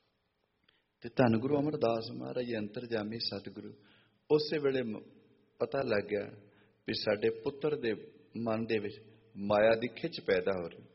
ਤੇ ਧੰਨ ਗੁਰੂ ਅਮਰਦਾਸ ਮਹਾਰਾਜ ਅੰਤਰਜਾਮੀ ਸਤਿਗੁਰੂ ਉਸੇ ਵੇਲੇ ਪਤਾ ਲੱਗ ਗਿਆ ਵੀ ਸਾਡੇ ਪੁੱਤਰ ਦੇ ਮਨ ਦੇ ਵਿੱਚ ਮਾਇਆ ਦੀ ਖਿੱਚ ਪੈਦਾ ਹੋ ਰਹੀ।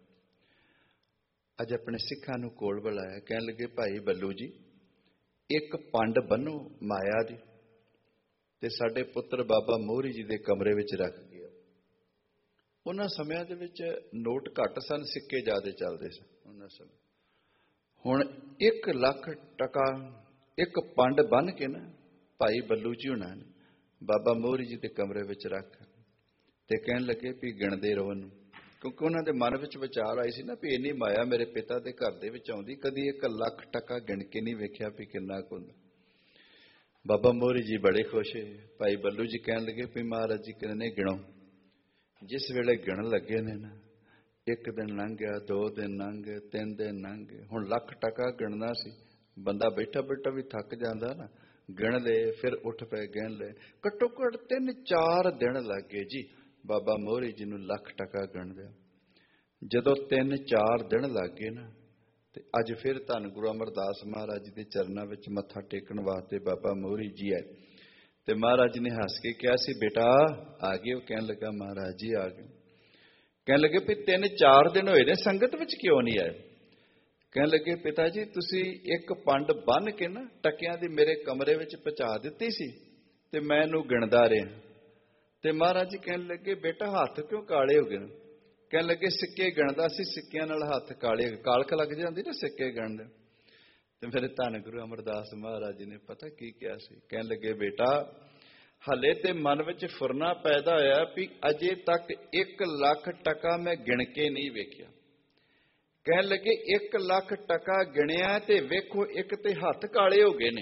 ਅੱਜ ਆਪਣੇ ਸਿੱਖਾਂ ਨੂੰ ਕੋਲ ਬੁਲਾਇਆ, ਕਹਿਣ ਲੱਗੇ ਭਾਈ ਬੱਲੂ ਜੀ, ਇੱਕ ਪੰਡ ਬੰਨੋ ਮਾਇਆ ਦੀ ਤੇ ਸਾਡੇ ਪੁੱਤਰ ਬਾਬਾ ਮੋਹਰੀ ਜੀ ਦੇ ਕਮਰੇ ਵਿੱਚ ਰੱਖ ਗਿਆ। ਉਹਨਾਂ ਸਮਿਆਂ ਦੇ ਵਿੱਚ ਨੋਟ ਘੱਟ ਸਨ, ਸਿੱਕੇ ਜ਼ਿਆਦਾ ਚੱਲਦੇ ਸਨ ਉਹਨਾਂ ਸਮੇਂ। ਹੁਣ ਇੱਕ ਲੱਖ ਟਕਾ ਇੱਕ ਪੰਡ ਬੰਨ ਕੇ ਨਾ ਭਾਈ ਬੱਲੂ ਜੀ ਹੁਣਾਂ ਨੇ ਬਾਬਾ ਮੋਹਰੀ ਜੀ ਦੇ ਕਮਰੇ ਵਿੱਚ ਰੱਖ ਤੇ ਕਹਿਣ ਲੱਗੇ ਵੀ ਗਿਣਦੇ ਰਹੋ ਨੂੰ, ਕਿਉਂਕਿ ਉਹਨਾਂ ਦੇ ਮਨ ਵਿੱਚ ਵਿਚਾਰ ਆਈ ਸੀ ਨਾ ਵੀ ਇੰਨੀ ਮਾਇਆ ਮੇਰੇ ਪਿਤਾ ਦੇ ਘਰ ਦੇ ਵਿੱਚ ਆਉਂਦੀ, ਕਦੀ ਇੱਕ ਲੱਖ ਟਕਾ ਗਿਣ ਕੇ ਨਹੀਂ ਵੇਖਿਆ ਵੀ ਕਿੰਨਾ ਕੁ ਹੁੰਦਾ। ਬਾਬਾ ਮੋਹਰੀ ਜੀ ਬੜੇ ਖੁਸ਼ ਹੋਏ। ਭਾਈ ਬੱਲੂ ਜੀ ਕਹਿਣ ਲੱਗੇ ਵੀ ਮਹਾਰਾਜ ਜੀ ਕਹਿੰਦੇ ਗਿਣੋ। ਜਿਸ ਵੇਲੇ ਗਿਣਨ ਲੱਗੇ ਨੇ ਨਾ, ਇੱਕ ਦਿਨ ਲੰਘ ਗਿਆ, ਦੋ ਦਿਨ ਲੰਘ ਗਏ, ਤਿੰਨ ਦਿਨ ਲੰਘ ਗਏ। ਹੁਣ ਲੱਖ ਟਕਾ ਗਿਣਨਾ ਸੀ, ਬੰਦਾ ਬੈਠਾ ਬੈਠਾ ਵੀ ਥੱਕ ਜਾਂਦਾ ਨਾ, ਗਿਣ ਲਏ, ਫਿਰ ਉੱਠ ਪਏ, ਗਿਣ ਲਏ। ਘੱਟੋ ਘੱਟ ਤਿੰਨ ਚਾਰ ਦਿਨ ਲੱਗ ਗਏ ਜੀ ਬਾਬਾ ਮੋਹਰੀ ਜੀ ਨੂੰ ਲੱਖ ਟਕਾ ਗਿਣਦਿਆਂ। ਜਦੋਂ ਤਿੰਨ ਚਾਰ ਦਿਨ ਲੱਗ ਗਏ ਨਾ, ਤੇ ਅੱਜ ਫਿਰ ਧੰਨ ਗੁਰੂ ਅਮਰਦਾਸ ਮਹਾਰਾਜ ਜੀ ਦੇ ਚਰਨਾਂ ਵਿੱਚ ਮੱਥਾ ਟੇਕਣ ਵਾਸਤੇ ਬਾਬਾ ਮੋਹਰੀ ਜੀ ਆਏ। ਤੇ ਮਹਾਰਾਜ ਜੀ ਨੇ ਹੱਸ ਕੇ ਕਿਹਾ ਸੀ, ਬੇਟਾ ਆ ਗਏ? ਉਹ ਕਹਿਣ ਲੱਗਾ, ਮਹਾਰਾਜ ਜੀ ਆ ਗਏ। ਕਹਿਣ ਲੱਗੇ ਵੀ ਤਿੰਨ ਚਾਰ ਦਿਨ ਹੋਏ ਨੇ, ਸੰਗਤ ਵਿੱਚ ਕਿਉਂ ਨਹੀਂ ਆਏ? ਕਹਿਣ ਲੱਗੇ, ਪਿਤਾ ਜੀ ਤੁਸੀਂ ਇੱਕ ਪੰਡ ਬੰਨ ਕੇ ਨਾ ਟਕਿਆਂ ਦੀ ਮੇਰੇ ਕਮਰੇ ਵਿੱਚ ਪਹੁੰਚਾ ਦਿੱਤੀ ਸੀ ਤੇ ਮੈਂ ਇਹਨੂੰ ਗਿਣਦਾ ਰਿਹਾ। ਤੇ ਮਹਾਰਾਜ ਜੀ ਕਹਿਣ ਲੱਗੇ, ਬੇਟਾ ਹੱਥ ਕਿਉਂ ਕਾਲੇ ਹੋ ਗਏ? ਕਹਿਣ ਲੱਗੇ, ਸਿੱਕੇ ਗਿਣਦਾ ਸੀ, ਸਿੱਕਿਆਂ ਨਾਲ ਹੱਥ ਕਾਲੇ, ਕਾਲਖ ਲੱਗ ਜਾਂਦੀ ਨਾ ਸਿੱਕੇ ਗਿਣਦੇ। ਤੇ ਮੇਰੇ ਧੰਨ ਗੁਰੂ ਅਮਰਦਾਸ ਮਹਾਰਾਜ ਜੀ ਨੇ ਪਤਾ ਕੀ ਕਿਹਾ ਸੀ? ਕਹਿਣ ਲੱਗੇ, ਬੇਟਾ ਹਲੇ ਤੇ ਮਨ ਵਿੱਚ ਫੁਰਨਾ ਪੈਦਾ ਹੋਇਆ ਵੀ ਅਜੇ ਤੱਕ ਇੱਕ ਲੱਖ ਟਕਾ ਮੈਂ ਗਿਣ ਕੇ ਨਹੀਂ ਵੇਖਿਆ। ਕਹਿਣ ਲੱਗੇ, ਇੱਕ ਲੱਖ ਟਕਾ ਗਿਣਿਆ ਤੇ ਵੇਖੋ, ਇੱਕ ਤੇ ਹੱਥ ਕਾਲੇ ਹੋ ਗਏ ਨੇ,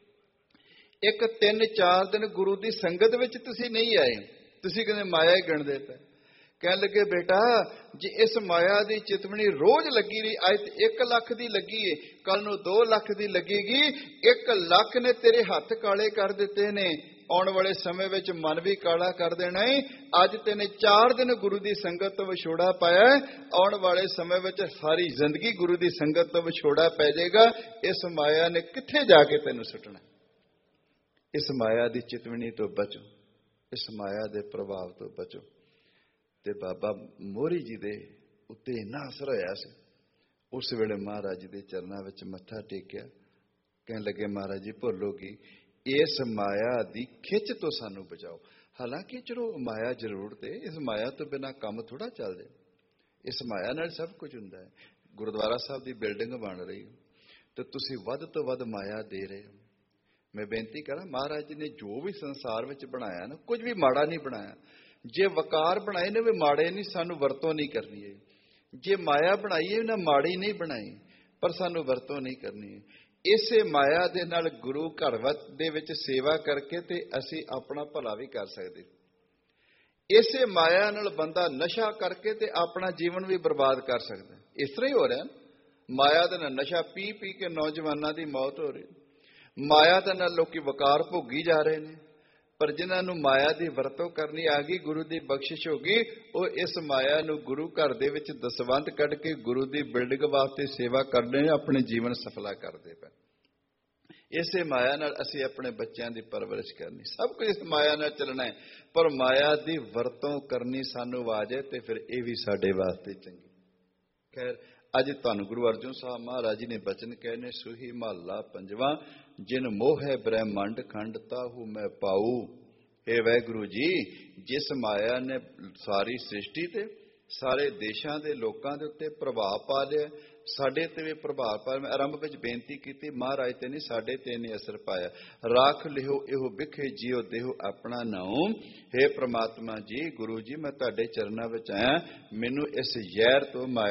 ਇੱਕ ਤਿੰਨ ਚਾਰ ਦਿਨ ਗੁਰੂ ਦੀ ਸੰਗਤ ਵਿੱਚ ਤੁਸੀਂ ਨਹੀਂ ਆਏ, ਤੁਸੀਂ ਕਹਿੰਦੇ ਮਾਇਆ ਹੀ ਗਿਣਦੇ ਪਏ। ਕਹਿਣ ਲੱਗੇ, ਬੇਟਾ ਜੇ ਇਸ ਮਾਇਆ ਦੀ ਚਿਤਵਣੀ ਰੋਜ਼ ਲੱਗੀ ਰਹੀ, ਅੱਜ ਇੱਕ ਲੱਖ ਦੀ ਲੱਗੀ ਏ, ਕੱਲ ਨੂੰ ਦੋ ਲੱਖ ਦੀ ਲੱਗੇਗੀ। ਇੱਕ ਲੱਖ ਨੇ ਤੇਰੇ ਹੱਥ ਕਾਲੇ ਕਰ ਦਿੱਤੇ ਨੇ, ਆਉਣ ਵਾਲੇ ਸਮੇਂ ਵਿੱਚ ਮਨ ਵੀ ਕਾਲਾ ਕਰ ਦੇਣਾ ਏ। ਅੱਜ ਤੈਨੇ ਚਾਰ ਦਿਨ ਗੁਰੂ ਦੀ ਸੰਗਤ ਤੋਂ ਵਿਛੋੜਾ ਪਾਇਆ, ਆਉਣ ਵਾਲੇ ਸਮੇਂ ਵਿੱਚ ਸਾਰੀ ਜ਼ਿੰਦਗੀ ਗੁਰੂ ਦੀ ਸੰਗਤ ਤੋਂ ਵਿਛੋੜਾ ਪੈ ਜਾਏਗਾ। ਇਸ ਮਾਇਆ ਨੇ ਕਿੱਥੇ ਜਾ ਕੇ ਤੈਨੂੰ ਸੁੱਟਣਾ? ਇਸ ਮਾਇਆ ਦੀ ਚਿਤਵਣੀ ਤੋਂ ਬਚੋ, ਇਸ ਮਾਇਆ ਦੇ ਪ੍ਰਭਾਵ ਤੋਂ ਬਚੋ। ਤੇ ਬਾਬਾ ਮੋਹਰੀ ਜੀ ਦੇ ਉੱਤੇ ਇੰਨਾ ਅਸਰ ਹੋਇਆ ਸੀ, ਉਸ ਵੇਲੇ ਮਹਾਰਾਜ ਜੀ ਦੇ ਚਰਨਾਂ ਵਿੱਚ ਮੱਥਾ ਟੇਕਿਆ। ਕਹਿਣ ਲੱਗੇ, ਮਹਾਰਾਜ ਜੀ ਭੁੱਲੋਗੀ, ਇਸ ਮਾਇਆ ਦੀ ਖਿੱਚ ਤੋਂ ਸਾਨੂੰ ਬਚਾਓ। ਹਾਲਾਂਕਿ ਚਲੋ ਮਾਇਆ ਜ਼ਰੂਰ ਤੇ, ਇਸ ਮਾਇਆ ਤੋਂ ਬਿਨਾਂ ਕੰਮ ਥੋੜਾ ਚੱਲਦੇ। ਇਸ ਮਾਇਆ ਨਾਲ ਸਭ ਕੁਝ ਹੁੰਦਾ ਹੈ। ਗੁਰਦੁਆਰਾ ਸਾਹਿਬ ਦੀ ਬਿਲਡਿੰਗ ਬਣ ਰਹੀ ਤੇ ਤੁਸੀਂ ਵੱਧ ਤੋਂ ਵੱਧ ਮਾਇਆ ਦੇ ਰਹੇ ਹੋ। ਮੈਂ ਬੇਨਤੀ ਕਰਾਂ, ਮਹਾਰਾਜ ਜੀ ਨੇ ਜੋ ਵੀ ਸੰਸਾਰ ਵਿੱਚ ਬਣਾਇਆ ਨਾ, ਕੁਝ ਵੀ ਮਾੜਾ ਨਹੀਂ ਬਣਾਇਆ। ਜੇ ਵਕਾਰ ਬਣਾਏ ਨੇ ਵੀ ਮਾੜੇ ਨਹੀਂ, ਸਾਨੂੰ ਵਰਤੋਂ ਨਹੀਂ ਕਰਨੀ ਹੈ। ਜੇ ਮਾਇਆ ਬਣਾਈ ਹੈ ਨਾ, ਮਾੜੀ ਨਹੀਂ ਬਣਾਈ, ਪਰ ਸਾਨੂੰ ਵਰਤੋਂ ਨਹੀਂ ਕਰਨੀ ਹੈ। ਇਸੇ ਮਾਇਆ ਦੇ ਨਾਲ ਗੁਰੂ ਘਰ ਦੇ ਵਿੱਚ ਸੇਵਾ ਕਰਕੇ ਤੇ ਅਸੀਂ ਆਪਣਾ ਭਲਾ ਵੀ ਕਰ ਸਕਦੇ। ਇਸੇ ਮਾਇਆ ਨਾਲ ਬੰਦਾ ਨਸ਼ਾ ਕਰਕੇ ਤੇ ਆਪਣਾ ਜੀਵਨ ਵੀ ਬਰਬਾਦ ਕਰ ਸਕਦਾ। ਇਸ ਤਰ੍ਹਾਂ ਹੀ ਹੋ ਰਿਹਾ, ਮਾਇਆ ਦੇ ਨਾਲ ਨਸ਼ਾ ਪੀ ਪੀ ਕੇ ਨੌਜਵਾਨਾਂ ਦੀ ਮੌਤ ਹੋ ਰਹੀ। ਮਾਇਆ ਦੇ ਨਾਲ ਲੋਕੀ ਵਕਾਰ ਭੋਗੀ ਜਾ ਰਹੇ ਨੇ, ਪਰ ਜਿਨ੍ਹਾਂ ਨੂੰ ਮਾਇਆ ਦੀ ਵਰਤੋਂ ਕਰਨੀ ਆ ਗਈ, ਗੁਰੂ ਦੀ ਬਖਸ਼ਿਸ਼ ਹੋ ਗਈ, ਉਹ ਇਸ ਮਾਇਆ ਨੂੰ ਗੁਰੂ ਘਰ ਦੇ ਵਿੱਚ ਦਸਵੰਧ ਕੱਢ ਕੇ ਗੁਰੂ ਦੀ ਬਿਲਡਿੰਗ ਵਾਸਤੇ ਸੇਵਾ ਕਰਦੇ ਨੇ, ਆਪਣੇ ਜੀਵਨ ਸਫਲਾ ਕਰਦੇ ਪਏ। ਇਸੇ ਮਾਇਆ ਨਾਲ ਅਸੀਂ ਆਪਣੇ ਬੱਚਿਆਂ ਦੀ ਪਰਵਰਿਸ਼ ਕਰਨੀ, ਸਭ ਕੁਝ ਇਸ ਮਾਇਆ ਨਾਲ ਚੱਲਣਾ ਹੈ। ਪਰ ਮਾਇਆ ਦੀ ਵਰਤੋਂ ਕਰਨੀ ਸਾਨੂੰ ਆਵਾਜ਼ ਹੈ, ਤੇ ਫਿਰ ਇਹ ਵੀ ਸਾਡੇ ਵਾਸਤੇ ਚੰਗੀ। ਖੈਰ, ਅੱਜ ਤੁਹਾਨੂੰ ਗੁਰੂ ਅਰਜਨ ਸਾਹਿਬ ਮਹਾਰਾਜ ਜੀ ਨੇ ਬਚਨ ਕਹੇ ਨੇ, ਸੂਹੀ ਮਹੱਲਾ ਪੰਜਵਾਂ, ਜਿਨ ਮੋਹ ਹੈ ਬ੍ਰਹਮੰਡ ਖੰਡ ਤਾਹੂ ਮੈਂ ਪਾਊ। ਇਹ ਵਾਹਿਗੁਰੂ ਜੀ, ਜਿਸ ਮਾਇਆ ਨੇ ਸਾਰੀ ਸ੍ਰਿਸ਼ਟੀ ਤੇ ਸਾਰੇ ਦੇਸ਼ਾਂ ਦੇ ਲੋਕਾਂ ਦੇ ਉੱਤੇ ਪ੍ਰਭਾਵ ਪਾ ਲਿਆ, ਸਾਡੇ ਤੇ ਵੀ ਪ੍ਰਭਾਵ ਪਾ। ਮੈਂ ਆਰੰਭ ਵਿੱਚ ਬੇਨਤੀ ਕੀਤੀ, ਮਹਾਰਾਜ ਤੇ ਨਹੀਂ ਸਾਡੇ ਤੇ ਨਹੀਂ ਅਸਰ ਪਾਇਆ। ਰਾਖ ਲਿਓ ਇਹੋ ਬਿਖੇ ਜੀਓ ਦੇਹੋ ਆਪਣਾ ਨਾਉ। ਹੇ ਪ੍ਰਮਾਤਮਾ ਜੀ, ਗੁਰੂ ਜੀ, ਮੈਂ ਤੁਹਾਡੇ ਚਰਨਾਂ ਵਿੱਚ ਆਇਆ, ਮੈਨੂੰ ਇਸ ਜ਼ਹਿਰ ਤੋਂ ਮਾਇਆ